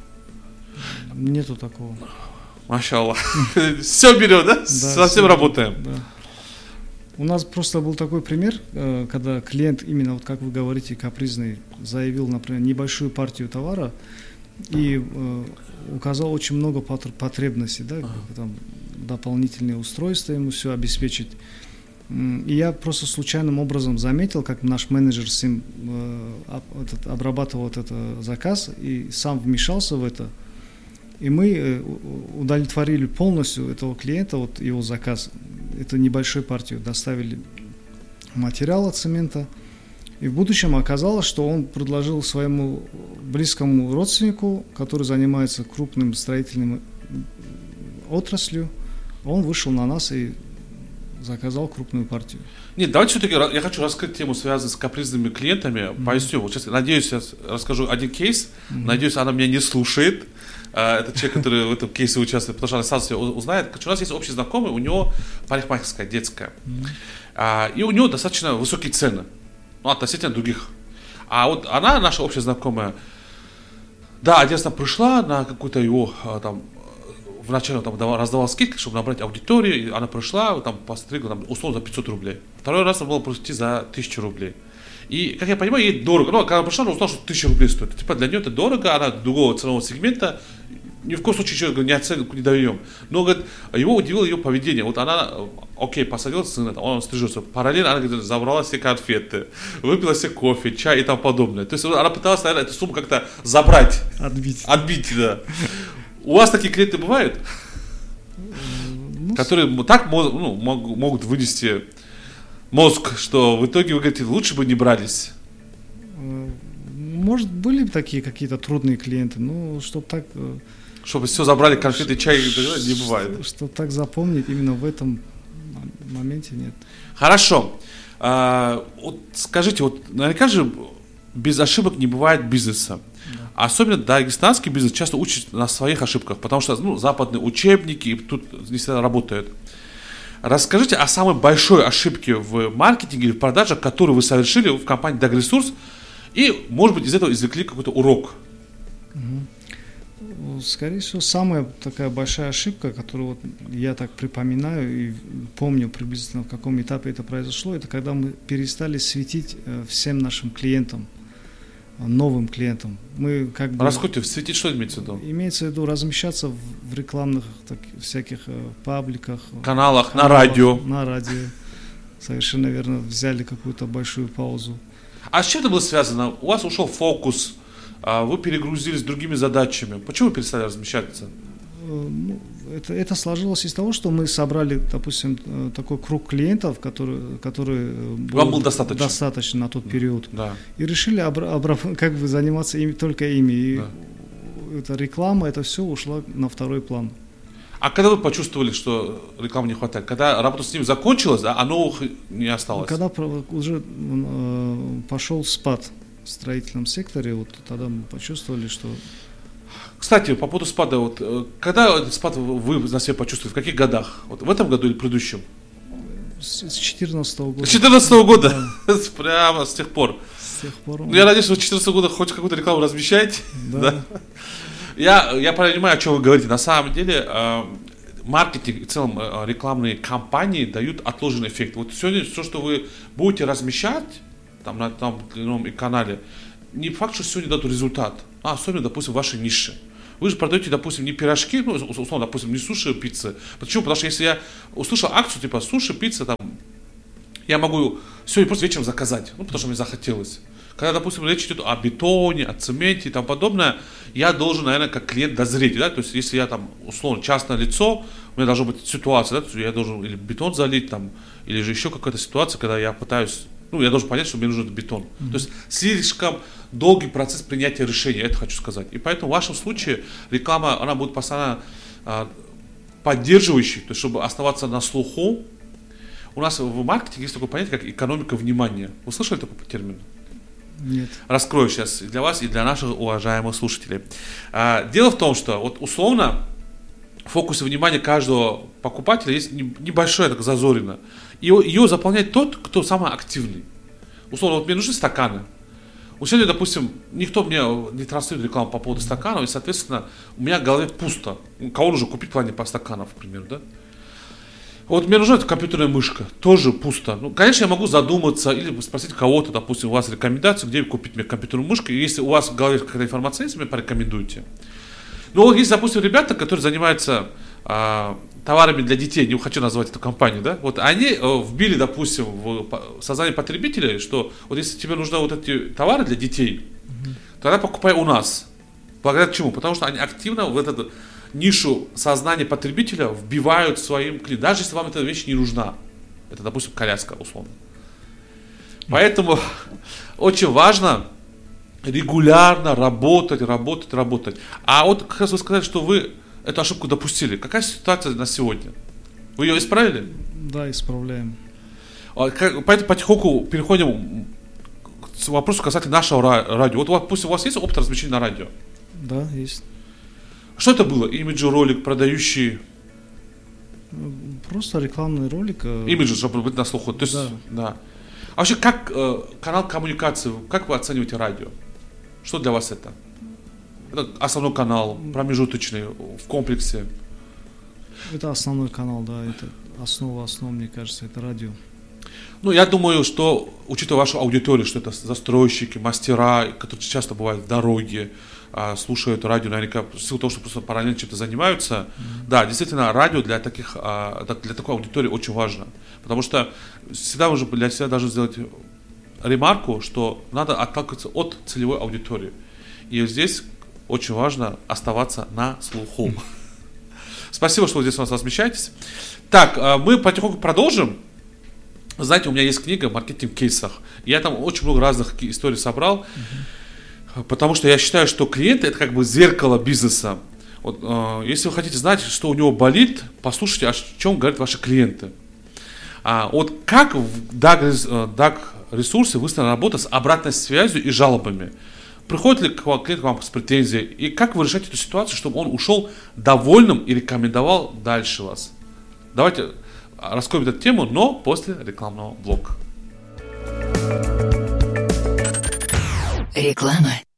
Speaker 6: Нету такого.
Speaker 5: Машаллах. Все берем, да? Совсем работаем.
Speaker 6: У нас просто был такой пример, когда клиент, именно вот как вы говорите, капризный, заявил, например, небольшую партию товара и э, указал очень много потребностей, да, ага. там, дополнительные устройства ему все обеспечить. И я просто случайным образом заметил, как наш менеджер с ним э, этот, обрабатывал этот заказ и сам вмешался в это. И мы удовлетворили полностью этого клиента, вот его заказ. Это небольшую партию доставили материала цемента. И в будущем оказалось, что он предложил своему близкому родственнику, который занимается крупным строительным отраслью, он вышел на нас и заказал крупную партию.
Speaker 5: Нет, давайте все-таки, я хочу раскрыть тему, связанную с капризными клиентами. Mm-hmm. Поясню, вот сейчас, надеюсь, я расскажу один кейс, mm-hmm. надеюсь, она меня не слушает. Это человек, который в этом кейсе участвует, потому что она сразу все узнает. У нас есть общий знакомый, у него парикмахерская, детская. Mm-hmm. И у него достаточно высокие цены, ну, относительно других. А вот она, наша общая знакомая, да, один раз она пришла на какую-то его, там, вначале там раздавал скидки, чтобы набрать аудиторию, и она пришла, там, постригла, там, условно, за пятьсот рублей. Второй раз она была прийти за тысячу рублей. И, как я понимаю, ей дорого. Ну, когда она пришла, она узнала, что тысяча рублей стоит. Типа для нее это дорого, она другого ценового сегмента, ни в коем случае человеку не оценку не даем. Но, говорит, его удивило ее поведение. Вот она, окей, посадила сына, он стрижется. Параллельно она, говорит, забрала все конфеты, выпила все кофе, чай и тому подобное. То есть она пыталась, наверное, эту сумму как-то забрать.
Speaker 6: Отбить.
Speaker 5: Отбить, да. У вас такие клиенты бывают? Ну, которые так ну, могут вынести мозг, что в итоге вы говорите, лучше бы не брались?
Speaker 6: Может, были такие какие-то трудные клиенты, но чтобы так...
Speaker 5: Чтобы все забрали, конфеты, чай, не бывает.
Speaker 6: Чтобы так запомнить, именно в этом моменте нет.
Speaker 5: Хорошо. А, вот скажите, вот наверняка же без ошибок не бывает бизнеса. Да. Особенно дагестанский бизнес часто учат на своих ошибках, потому что ну, западные учебники тут не всегда работают. Расскажите о самой большой ошибке в маркетинге или в продажах, которую вы совершили в компании DagResource, и, может быть, из этого извлекли какой-то урок.
Speaker 6: Угу. Ну, скорее всего, самая такая большая ошибка, которую вот я так припоминаю и помню приблизительно, в каком этапе это произошло, это когда мы перестали светить всем нашим клиентам, новым клиентам. Мы как бы...
Speaker 5: Раскройте, светить что имеется в виду?
Speaker 6: Имеется в виду размещаться в, в рекламных так, всяких э, пабликах.
Speaker 5: Каналах,
Speaker 6: каналах,
Speaker 5: на радио.
Speaker 6: На радио. Совершенно верно, взяли какую-то большую паузу.
Speaker 5: А с чем это было связано? У вас ушел фокус, вы перегрузились другими задачами. Почему вы перестали размещаться?
Speaker 6: Ну, это, это сложилось из того, что мы собрали, допустим, такой круг клиентов, который, который
Speaker 5: вам был достаточно.
Speaker 6: достаточно на тот период.
Speaker 5: Да.
Speaker 6: И решили обра- обра- как бы заниматься ими, только ими. И
Speaker 5: да.
Speaker 6: эта реклама, это все ушло на второй план.
Speaker 5: А когда вы почувствовали, что рекламы не хватает? Когда работа с ним закончилась, а новых не осталось?
Speaker 6: Когда уже э, пошел спад в строительном секторе, вот тогда мы почувствовали, что...
Speaker 5: Кстати, по поводу спада, вот, когда этот спад вы на себе почувствовали, в каких годах? Вот в этом году или в предыдущем?
Speaker 6: С две тысячи четырнадцатого года.
Speaker 5: С две тысячи четырнадцатого года? Да. Прямо с тех пор?
Speaker 6: С тех пор.
Speaker 5: Ну, я надеюсь, что с две тысячи четырнадцатого года хоть какую-то рекламу размещаете?
Speaker 6: Да.
Speaker 5: Да. Я, я понимаю, о чем вы говорите. На самом деле, э, маркетинг и в целом э, рекламные кампании дают отложенный эффект. Вот сегодня все, что вы будете размещать там, на том или ином канале, не факт, что сегодня дадут результат. А, особенно, допустим, в вашей нише. Вы же продаете, допустим, не пирожки, ну, условно, допустим, не суши, пиццы. Почему? Потому что если я услышал акцию, типа суши, пицца, там, я могу сегодня просто вечером заказать, ну, потому что мне захотелось. Когда, допустим, речь идет о бетоне, о цементе и тому подобное, я должен, наверное, как клиент дозреть, да, то есть, если я там, условно, частное лицо, у меня должна быть ситуация, да, то есть я должен или бетон залить, там, или же еще какая-то ситуация, когда я пытаюсь, ну, я должен понять, что мне нужен бетон. Mm-hmm. То есть, слишком долгий процесс принятия решения, это хочу сказать. И поэтому в вашем случае реклама, она будет постоянно а, поддерживающей, то есть, чтобы оставаться на слуху. У нас в маркетинге есть такое понятие, как экономика внимания. Вы слышали такой термин?
Speaker 6: Нет.
Speaker 5: Раскрою сейчас для вас и для наших уважаемых слушателей. Дело в том, что вот условно в фокусе внимания каждого покупателя есть небольшая так зазорина. Ее, ее заполняет тот, кто самый активный. Условно, вот мне нужны стаканы. Вот сегодня, допустим, никто мне не транслирует рекламу по поводу стаканов, и, соответственно, у меня в голове пусто. Кого нужно купить в плане по стаканов, к примеру, да? Вот мне нужна эта компьютерная мышка, тоже пусто. Ну, конечно, я могу задуматься или спросить кого-то, допустим, у вас рекомендацию, где купить мне компьютерную мышку, и если у вас в голове какая-то информация есть, мне порекомендуйте. Ну, вот есть, допустим, ребята, которые занимаются а, товарами для детей, не хочу назвать эту компанию, да, вот они а, вбили, допустим, в сознание потребителей, что вот если тебе нужны вот эти товары для детей, mm-hmm. тогда покупай у нас. Благодаря чему? Потому что они активно в этот нишу сознания потребителя вбивают своим клиентам, даже если вам эта вещь не нужна. Это, допустим, коляска, условно. Поэтому очень важно регулярно работать, работать, работать. А вот как раз вы сказали, что вы эту ошибку допустили. Какая ситуация на сегодня? Вы ее исправили?
Speaker 6: Да, исправляем.
Speaker 5: Поэтому потихоньку переходим к вопросу касательно нашего радио. Вот, допустим, у вас есть опыт размещения на радио?
Speaker 6: Да, есть.
Speaker 5: Что это было? Имиджи ролик, продающий?
Speaker 6: Просто рекламный ролик.
Speaker 5: Имиджи, чтобы быть на слуху. То есть, да. да. А вообще, как э, канал коммуникации, как вы оцениваете радио? Что для вас это? Это основной канал, промежуточный, в комплексе?
Speaker 6: Это основной канал, да. Это основа основ, мне кажется, это радио.
Speaker 5: Ну, я думаю, что, учитывая вашу аудиторию, что это застройщики, мастера, которые часто бывают в дороге, слушают радио, наверняка, в силу того, что просто параллельно чем-то занимаются. Mm-hmm. Да, действительно, радио для, таких, для такой аудитории очень важно. Потому что всегда нужно для себя даже сделать ремарку, что надо отталкиваться от целевой аудитории. И здесь очень важно оставаться на слуху. Mm-hmm. Спасибо, что вы здесь у нас размещаетесь. Так, мы потихоньку продолжим. Знаете, у меня есть книга «Маркетинг в кейсах». Я там очень много разных историй собрал. Mm-hmm. Потому что я считаю, что клиент – это как бы зеркало бизнеса. Вот, э, если вы хотите знать, что у него болит, послушайте, о чем говорят ваши клиенты. А, вот как в даг ресурсе выстроена работа с обратной связью и жалобами? Приходит ли клиент к вам с претензией? И как вы решаете эту ситуацию, чтобы он ушел довольным и рекомендовал дальше вас? Давайте раскроем эту тему, но после рекламного блока.
Speaker 13: Реклама.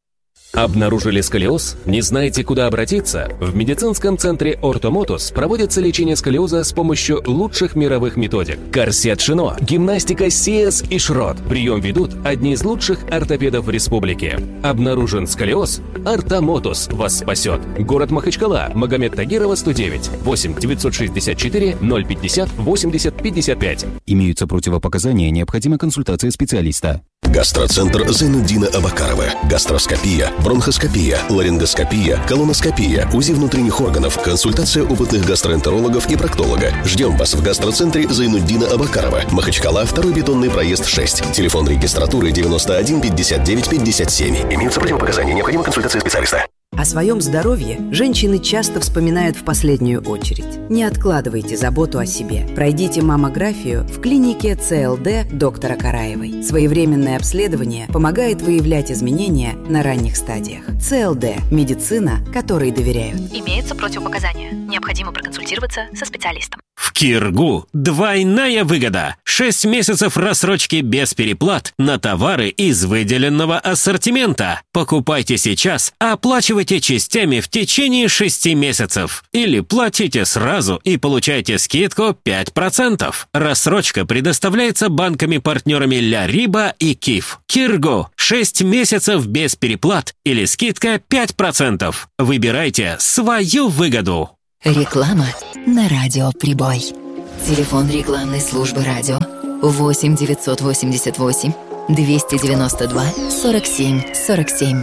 Speaker 2: Обнаружили сколиоз? Не знаете, куда обратиться? В медицинском центре Ортомотус проводится лечение сколиоза с помощью лучших мировых методик. Корсет Шино, гимнастика Сиэс и Шрот. Прием ведут одни из лучших ортопедов в республике. Обнаружен сколиоз? Ортомотус вас спасет. Город Махачкала, Магомед Тагирова, сто девять, восемь девятьсот шестьдесят четыре ноль пятьдесят восемьдесят пятьдесят пять.
Speaker 8: Имеются противопоказания, необходима консультация специалиста.
Speaker 14: Гастроцентр Зайнуддина Абакарова. Гастроскопия, бронхоскопия, ларингоскопия, колоноскопия, УЗИ внутренних органов, консультация опытных гастроэнтерологов и проктолога. Ждем вас в гастроцентре Зайнуддина Абакарова. Махачкала, второй бетонный проезд шесть. Телефон регистратуры девяносто один пятьдесят девять пятьдесят семь. Имеются противопоказания, необходима консультация специалиста.
Speaker 15: О своем здоровье женщины часто вспоминают в последнюю очередь. Не откладывайте заботу о себе. Пройдите маммографию в клинике ЦЛД доктора Караевой. Своевременное обследование помогает выявлять изменения на ранних стадиях. ЦЛД – медицина, которой доверяют.
Speaker 16: Имеются противопоказания. Необходимо проконсультироваться со специалистом.
Speaker 17: В Киргу двойная выгода. шесть месяцев рассрочки без переплат на товары из выделенного ассортимента. Покупайте сейчас, оплачивайте частями в течение шести месяцев. Или платите сразу и получайте скидку пять процентов. Рассрочка предоставляется банками-партнерами Ля Риба и Киф. Киргу. шесть месяцев без переплат или скидка пять процентов. Выбирайте свою выгоду.
Speaker 13: Реклама на радио «Прибой». Телефон рекламной службы радио восемь девятьсот восемьдесят восемь двести девяносто два сорок семь сорок семь.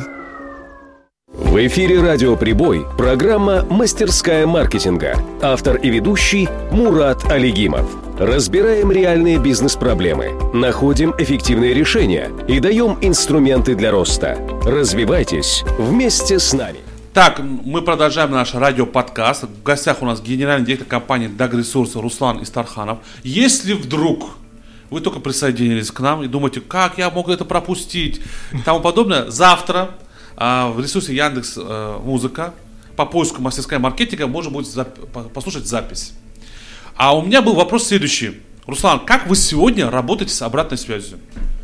Speaker 2: В эфире радио «Прибой» программа «Мастерская маркетинга». Автор и ведущий Мурат Алигимов. Разбираем реальные бизнес-проблемы, находим эффективные решения и даем инструменты для роста. Развивайтесь вместе с нами.
Speaker 5: Так, мы продолжаем наш радиоподкаст. В гостях у нас генеральный директор компании Дагресурсы Руслан Истарханов. Если вдруг вы только присоединились к нам и думаете, как я мог это пропустить и тому подобное, завтра а, в ресурсе Яндекс а, Музыка по поиску мастерская маркетинга можно будет зап- послушать запись. А у меня был вопрос следующий. Руслан, как вы сегодня работаете с обратной связью?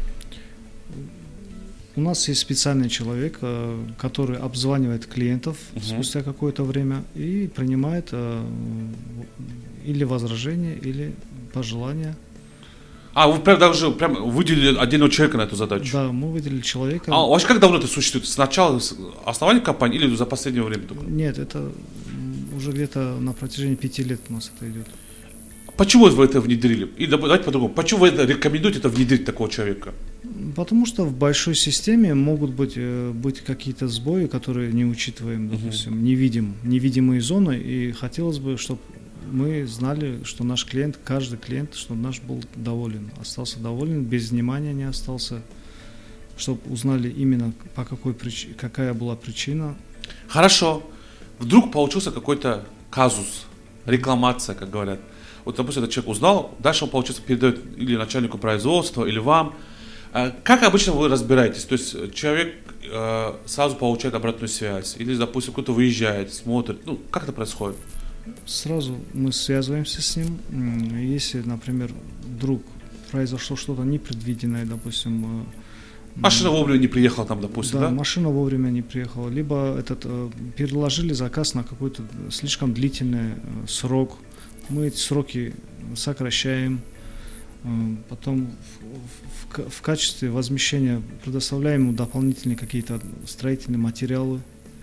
Speaker 6: У нас есть специальный человек, который обзванивает клиентов uh-huh. спустя какое-то время и принимает э, или возражения, или пожелания.
Speaker 5: А, вы прям даже прям выделили отдельного человека на эту задачу?
Speaker 6: Да, мы выделили человека.
Speaker 5: А вообще как давно это существует? С начала основания компании или за последнее время только?
Speaker 6: Нет, это уже где-то на протяжении пяти лет у нас это идет.
Speaker 5: Почему вы это внедрили? И давайте по-другому. Почему вы это рекомендуете это внедрить такого человека?
Speaker 6: Потому что в большой системе могут быть, быть какие-то сбои, которые не учитываем, допустим, uh-huh. не видим, невидимые зоны. И хотелось бы, чтобы мы знали, что наш клиент, каждый клиент, чтобы наш был доволен, остался доволен, без внимания не остался, чтобы узнали именно по какой причине, какая была причина.
Speaker 5: Хорошо. Вдруг получился какой-то казус, рекламация, как говорят. Вот, допустим, этот человек узнал, дальше он, получается, передает или начальнику производства, или вам. Как обычно вы разбираетесь? То есть человек э, сразу получает обратную связь, или, допустим, кто-то выезжает, смотрит. Ну, как это происходит?
Speaker 6: Сразу мы связываемся с ним. Если, например, вдруг произошло что-то непредвиденное, допустим...
Speaker 5: Машина вовремя не приехала там, допустим, да?
Speaker 6: Да, машина вовремя не приехала. Либо этот, э, переложили заказ на какой-то слишком длительный э, срок. Мы эти сроки сокращаем, потом в, в, в качестве возмещения предоставляем ему дополнительные какие-то строительные материалы.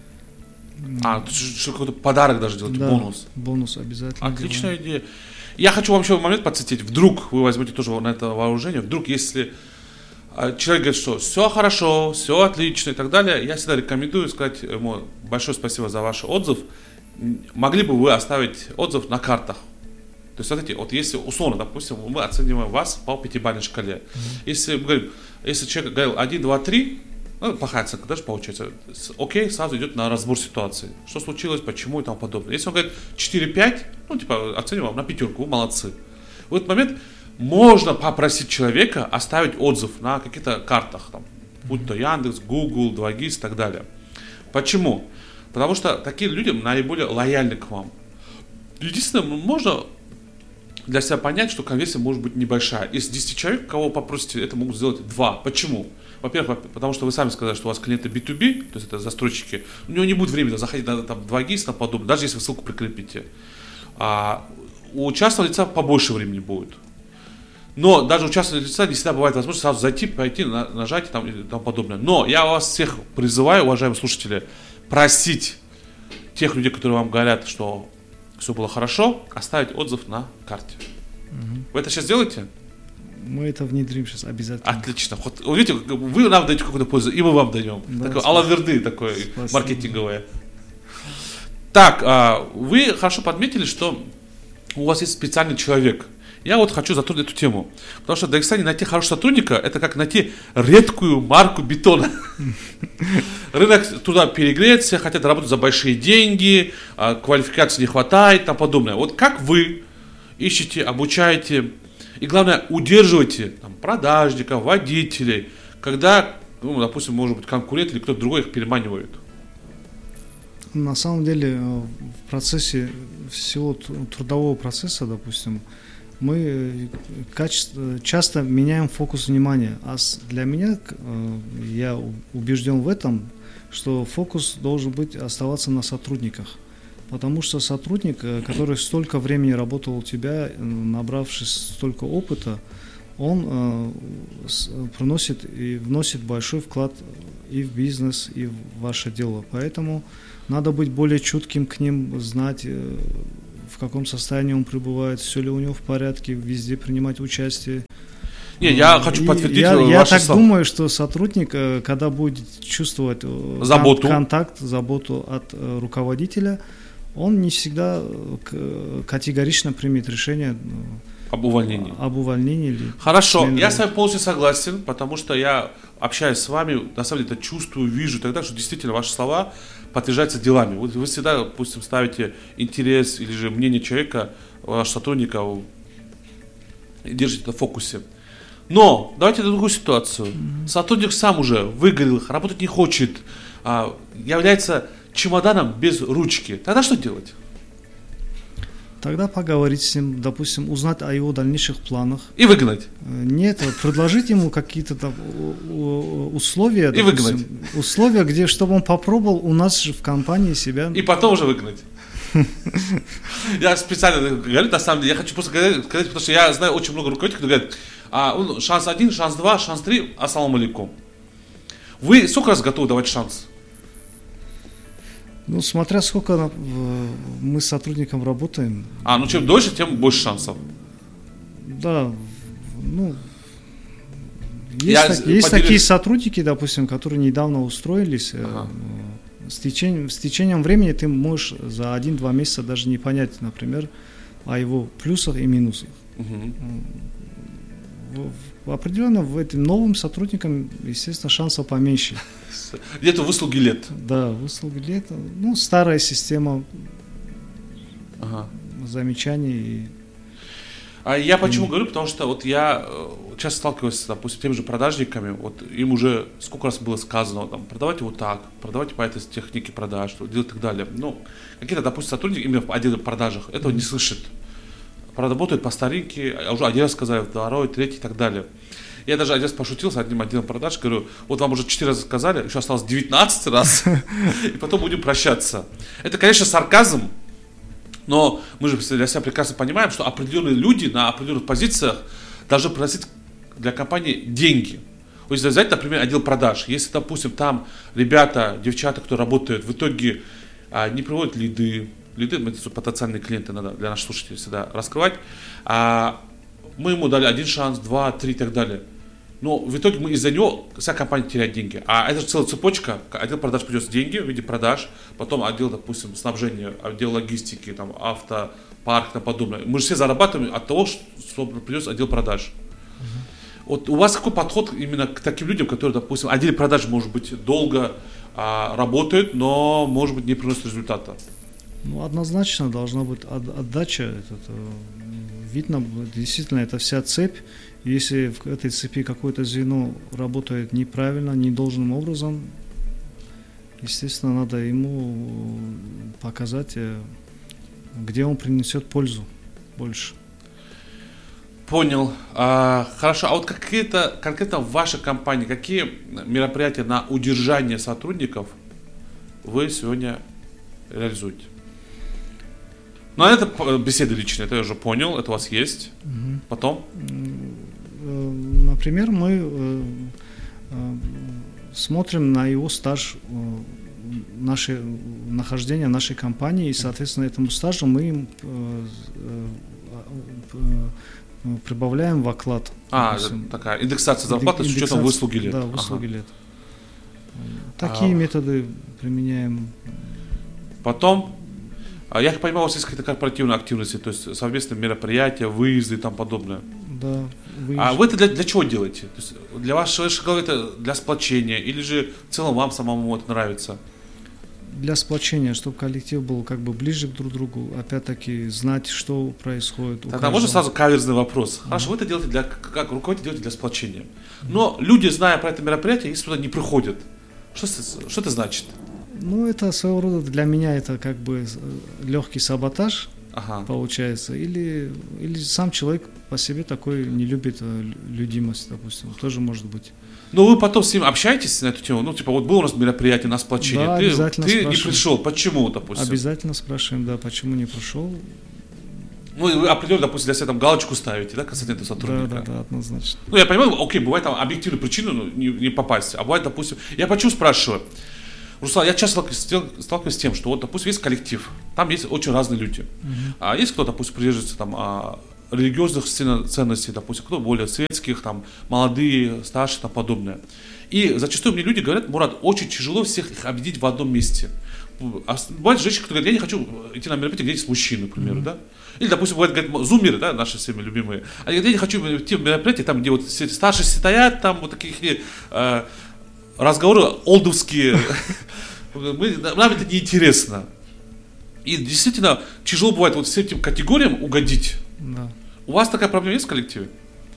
Speaker 5: А, что какой-то подарок даже делать,
Speaker 6: да,
Speaker 5: бонус?
Speaker 6: Бонус обязательно.
Speaker 5: Отличная делаем. идея. Я хочу вам еще момент подсветить. Вдруг вы возьмете тоже на это вооружение, вдруг если человек говорит, что все хорошо, все отлично и так далее, я всегда рекомендую сказать ему большое спасибо за ваш отзыв. Могли бы вы оставить отзыв на картах? То есть, смотрите, вот если условно, допустим, мы оцениваем вас по пятибалльной шкале. Mm-hmm. Если мы говорим, если человек говорил один, два, три, ну, плохая оценка даже получается, окей, сразу идет на разбор ситуации. Что случилось, почему и тому подобное. Если он говорит четыре, пять, ну, типа, оцениваем на пятерку, вы молодцы. В этот момент можно попросить человека оставить отзыв на каких-то картах, там, будь то Яндекс, Google, два гис и так далее. Почему? Потому что такие люди наиболее лояльны к вам. Единственное, можно для себя понять, что конверсия может быть небольшая. Из десяти человек, кого попросите, это могут сделать два. Почему? Во-первых, потому что вы сами сказали, что у вас клиенты би ту би, то есть это застройщики, у него не будет времени заходить на там, два гис на подобное, даже если вы ссылку прикрепите. А у частного лица побольше времени будет. Но даже у частного лица не всегда бывает возможность сразу зайти, пойти, нажать и, там, и тому подобное. Но я вас всех призываю, уважаемые слушатели, просить тех людей, которые вам говорят, что все было хорошо, оставить отзыв на карте. Угу. Вы это сейчас делаете?
Speaker 6: Мы это внедрим сейчас обязательно.
Speaker 5: Отлично. Вот, видите, вы нам даете какую-то пользу, и мы вам даем. Да, такое алаверды такое маркетинговое. Так, вы хорошо подметили, что у вас есть специальный человек. Я вот хочу затронуть эту тему. Потому что в Дагестане найти хорошего сотрудника, это как найти редкую марку бетона. Рынок туда перегрет, все хотят работать за большие деньги, квалификации не хватает и тому подобное. Вот как вы ищете, обучаете и, главное, удерживаете там, продажников, водителей, когда, ну, допустим, может быть, конкурент или кто-то другой их переманивает?
Speaker 6: На самом деле, в процессе всего трудового процесса, допустим, мы качество, часто меняем фокус внимания. А для меня, я убежден в этом, что фокус должен быть оставаться на сотрудниках. Потому что сотрудник, который столько времени работал у тебя, набравшись столько опыта, он приносит и вносит большой вклад и в бизнес, и в ваше дело. Поэтому надо быть более чутким к ним, знать, в каком состоянии он пребывает, все ли у него в порядке, везде принимать участие.
Speaker 5: Не, я хочу подтвердить
Speaker 6: я, я так
Speaker 5: слова.
Speaker 6: думаю, что сотрудник, когда будет чувствовать
Speaker 5: заботу.
Speaker 6: контакт, заботу от руководителя, он не всегда категорично примет решение
Speaker 5: об увольнении.
Speaker 6: Об увольнении или
Speaker 5: Хорошо, смене. Я с вами полностью согласен, потому что я общаюсь с вами, на самом деле это чувствую, вижу, тогда, что действительно ваши слова подтверждаются делами. Вы, вы всегда, допустим, ставите интерес или же мнение человека, вашего сотрудника, и держите это в фокусе. Но давайте на другую ситуацию. Mm-hmm. Сотрудник сам уже выгорел, работать не хочет, а, является чемоданом без ручки. Тогда что делать?
Speaker 6: Тогда поговорить с ним, допустим, узнать о его дальнейших планах.
Speaker 5: И выгнать?
Speaker 6: Нет, предложить ему какие-то там условия.
Speaker 5: И
Speaker 6: допустим,
Speaker 5: выгнать?
Speaker 6: Условия, где, чтобы он попробовал у нас же в компании себя.
Speaker 5: И потом уже выгнать? Я специально говорю, на самом деле, я хочу просто сказать, потому что я знаю очень много руководителей, которые говорят, а, шанс один, шанс два, шанс три, ассаламу алейкум. Вы сколько раз готовы давать шанс?
Speaker 6: Ну, смотря сколько мы с сотрудником работаем.
Speaker 5: А, ну чем дольше, тем больше шансов.
Speaker 6: Да, ну, есть, так, есть такие сотрудники, допустим, которые недавно устроились. Ага. С течением, с течением времени ты можешь за один-два месяца даже не понять, например, о его плюсах и минусах. Угу. В, определенно в этим новым сотрудникам, естественно, шансов поменьше.
Speaker 5: Где-то выслуги лет.
Speaker 6: Да, выслуги лет. Ну, старая система
Speaker 5: ага.
Speaker 6: замечаний. И...
Speaker 5: А я почему и... говорю, потому что вот я часто сталкиваюсь, допустим, с теми же продажниками, вот им уже сколько раз было сказано, там, продавайте вот так, продавайте по этой технике продаж, делать и так далее. Ну, какие-то, допустим, сотрудники именно в отделе продажах этого mm-hmm. не слышат. Работают по старинке, уже один раз сказали, второй, третий и так далее. Я даже один раз пошутил с одним отделом продаж, говорю, вот вам уже четыре раза сказали, еще осталось девятнадцать раз, и потом будем прощаться. Это, конечно, сарказм, но мы же для себя прекрасно понимаем, что определенные люди на определенных позициях должны приносить для компании деньги. Вот если взять, например, отдел продаж, если, допустим, там ребята, девчата, кто работают, в итоге не приводят лиды, лиды, это потенциальные клиенты, надо для наших слушателей всегда раскрывать, а мы ему дали один шанс, два, три и так далее. Но в итоге мы из-за него, вся компания теряет деньги. А это же целая цепочка. Отдел продаж придет деньги в виде продаж, потом отдел, допустим, снабжения, отдел логистики, там, автопарк и тому подобное. Мы же все зарабатываем от того, что придется отдел продаж. Uh-huh. Вот у вас какой подход именно к таким людям, которые, допустим, отдел продаж, может быть, долго а, работают, но, может быть, не приносят результата?
Speaker 6: Ну, однозначно должна быть отдача. Этот, видно, действительно, это вся цепь. Если в этой цепи какое-то звено работает неправильно, недолжным образом, естественно, надо ему показать, где он принесет пользу больше.
Speaker 5: Понял. А, хорошо. А вот какие-то конкретно в вашей компании, какие мероприятия на удержание сотрудников вы сегодня реализуете? Ну, это беседы личные, это я уже понял, это у вас есть. Угу. Потом?
Speaker 6: Например, мы смотрим на его стаж наше нахождение в нашей компании, и, соответственно, этому стажу мы им прибавляем в оклад.
Speaker 5: А, допустим, такая индексация зарплаты с учетом выслуги лет.
Speaker 6: Да, выслуги ага. лет. Такие а, методы применяем.
Speaker 5: Потом, я понимаю, у вас есть какие-то корпоративные активности, то есть совместные мероприятия, выезды и тому подобное.
Speaker 6: Да.
Speaker 5: Выезд. А вы это для, для чего делаете? То есть для вашей головы это для сплочения, или же в целом вам самому это нравится?
Speaker 6: Для сплочения, чтобы коллектив был как бы ближе к друг другу, опять-таки знать, что происходит.
Speaker 5: Тогда каждого. Можно сразу каверзный вопрос. Хорошо, mm-hmm. вы это делаете для, как руководитель делаете для сплочения. Но mm-hmm. люди, зная про это мероприятие, если туда не приходят, что, что это значит?
Speaker 6: Ну, это своего рода для меня это как бы легкий саботаж,
Speaker 5: ага.
Speaker 6: получается. Или, или сам человек по себе такой не любит людимость, допустим, тоже может быть.
Speaker 5: Но вы потом с ним общаетесь на эту тему? Ну, типа, вот было у нас мероприятие, у нас сплочение.
Speaker 6: Да,
Speaker 5: ты
Speaker 6: обязательно
Speaker 5: ты не пришел, почему, допустим?
Speaker 6: Обязательно спрашиваем, да, почему не пришел.
Speaker 5: Ну, и вы определенно, допустим, для себя там галочку ставите, да, касательно этого сотрудника?
Speaker 6: Да, да, да, однозначно.
Speaker 5: Ну, я понимаю, окей, бывает там объективная причина, ну, не, не попасть. А бывает, допустим, я почему спрашиваю? Руслан, я часто сталкиваюсь с тем, что вот, допустим, есть коллектив, там есть очень разные люди. Uh-huh. А есть кто, допустим, придерживается там а, религиозных ценностей, допустим, кто более светских, там, молодые, старшие и тому подобное. И зачастую мне люди говорят: Мурат, очень тяжело всех их объединить в одном месте. А бывает женщины, которые говорят: я не хочу идти на мероприятие, где есть мужчины, к примеру, mm-hmm. да? Или, допустим, бывает, говорят, зумеры, да, наши всеми любимые. Они говорят: я не хочу идти в мероприятие, там, где вот старшие стоят, там вот такие э, разговоры олдовские. Нам это неинтересно. И действительно тяжело бывает вот всем этим категориям угодить.
Speaker 6: Да.
Speaker 5: У вас такая проблема есть в коллективе?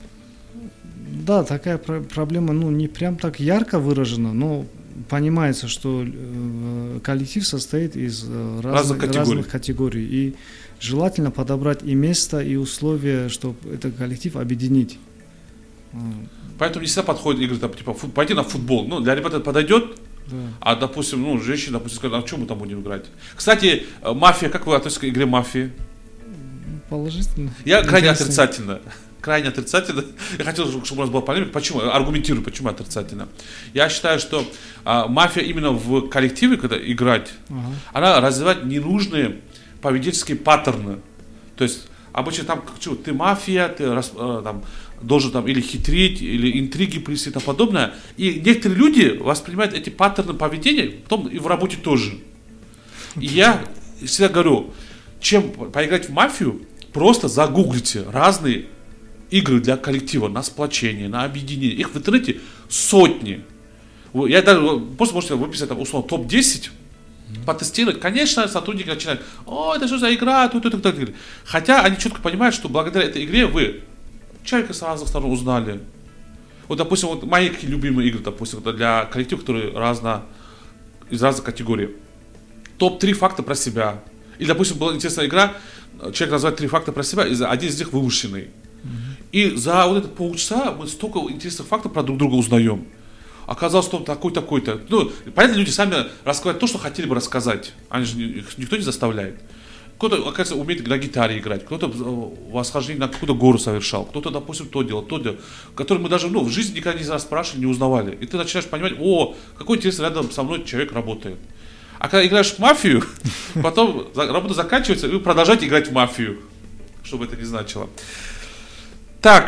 Speaker 6: Да, такая про- проблема, ну, не прям так ярко выражена, но понимается, что э, коллектив состоит из э, разных, разных, категорий. разных категорий. И желательно подобрать и место, и условия, чтобы этот коллектив объединить.
Speaker 5: Поэтому не всегда подходит игры, там, типа, фут, пойти на футбол. Ну, для ребят это подойдет. Да. А, допустим, ну, женщина, допустим, скажет: а что мы там будем играть? Кстати, мафия, как вы относитесь к игре мафии?
Speaker 6: Положительно.
Speaker 5: Я крайне отрицательно. Крайне отрицательно. Я хотел, чтобы у нас была полемика. Почему? Аргументирую, почему отрицательно. Я считаю, что а, мафия именно в коллективе, когда играть, ага. она развивает ненужные поведенческие паттерны. То есть обычно там, что, ты мафия, ты э, там, должен там или хитрить, или интриги плести и тому подобное. И некоторые люди воспринимают эти паттерны поведения, потом и в работе тоже. И я всегда говорю, чем поиграть в мафию, просто загуглите разные игры для коллектива, на сплочение, на объединение. Их в интернете сотни. Я даже, просто можете выписать там, условно, топ десять, mm-hmm. потестировать. Конечно, сотрудники начинают: о, это что за игра, тут, тут, тут, тут. Хотя они четко понимают, что благодаря этой игре вы человека с разных сторон узнали. Вот, допустим, вот мои любимые игры, допустим, для коллектива, которые разно, из разных категорий. топ три факта про себя. Или, допустим, была интересная игра, человек называет три факта про себя, и один из них вымышленный. Mm-hmm. И за вот это полчаса мы столько интересных фактов про друг друга узнаем. Оказалось, что он такой-такой-то. Ну, понятно, люди сами рассказывают то, что хотели бы рассказать. Они же, их никто не заставляет. Кто-то, оказывается, умеет на гитаре играть, кто-то восхождение на какую-то гору совершал, кто-то, допустим, то делал, то делал, который мы даже, ну, в жизни никогда не спрашивали, не узнавали. И ты начинаешь понимать: о, какой интересный рядом со мной человек работает. А когда играешь в мафию, потом работа заканчивается, и вы продолжаете играть в мафию, чтобы это не значило. Так,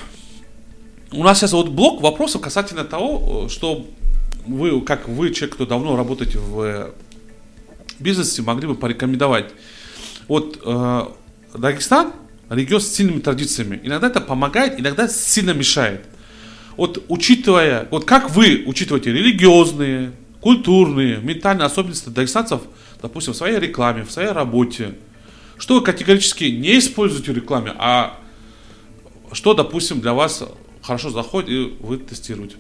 Speaker 5: у нас сейчас вот блок вопросов касательно того, что вы, как вы, человек, кто давно работаете в бизнесе, могли бы порекомендовать. Вот э, Дагестан регион с сильными традициями. Иногда это помогает, иногда сильно мешает. Вот учитывая, вот как вы учитываете религиозные, культурные, ментальные особенности дагестанцев, допустим, в своей рекламе, в своей работе, что вы категорически не используете в рекламе, а что, допустим, для вас хорошо заходит и вы тестируете?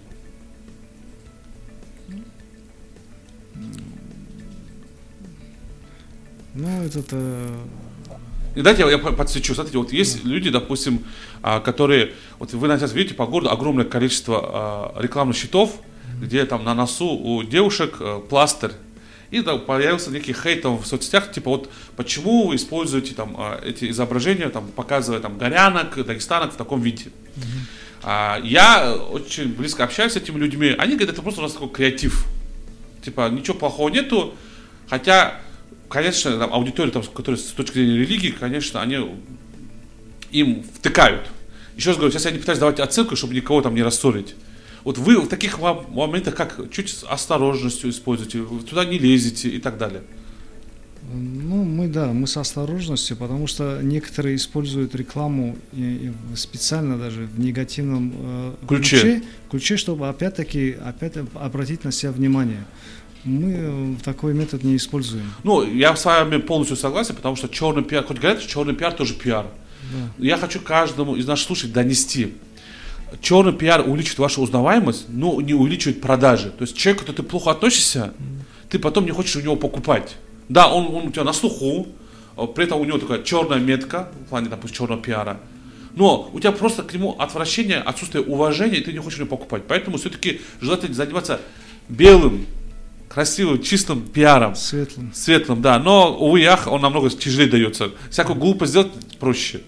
Speaker 6: Ну, это
Speaker 5: И дайте я подсвечу. Смотрите, вот есть люди, допустим, которые, вот вы сейчас видите по городу огромное количество рекламных щитов, где там на носу у девушек пластырь. И там появился некий хейт там, в соцсетях, типа вот почему вы используете там эти изображения, там, показывая там горянок, дагестанок в таком виде. Mm-hmm. а, я очень близко общаюсь с этими людьми, они говорят, это просто у нас такой креатив. Типа ничего плохого нету, хотя, конечно, там, аудитория, там, которая с точки зрения религии, конечно, они им втыкают. Еще раз говорю, сейчас я не пытаюсь давать оценку, чтобы никого там не рассорить. Вот вы в таких моментах как чуть с осторожностью используете, туда не лезете и так далее.
Speaker 6: Ну, мы, да, мы с осторожностью, потому что некоторые используют рекламу и, и специально даже в негативном э,
Speaker 5: ключе.
Speaker 6: ключе, ключе, чтобы опять-таки опять обратить на себя внимание. Мы такой метод не используем.
Speaker 5: Ну, я с вами полностью согласен, потому что черный пиар, хоть говорят, что черный пиар тоже пиар.
Speaker 6: Да.
Speaker 5: Я хочу каждому из наших слушателей донести. Черный пиар увеличивает вашу узнаваемость, но не увеличивает продажи. То есть человеку, кто ты плохо относишься, ты потом не хочешь у него покупать. Да, он, он у тебя на слуху, при этом у него такая черная метка, в плане, допустим, черного пиара. Но у тебя просто к нему отвращение, отсутствие уважения, и ты не хочешь у него покупать. Поэтому все-таки желательно заниматься белым, красивым, чистым пиаром.
Speaker 6: Светлым.
Speaker 5: Светлым, да. Но, увы, ах, он намного тяжелее дается. Всякую глупость сделать проще.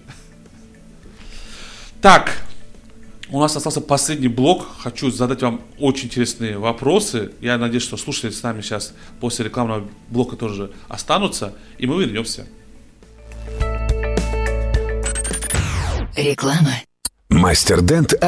Speaker 5: Так. У нас остался последний блок. Хочу задать вам очень интересные вопросы. Я надеюсь, что слушатели с нами сейчас после рекламного блока тоже останутся. И мы вернемся.
Speaker 13: Реклама.
Speaker 14: Мастер Дент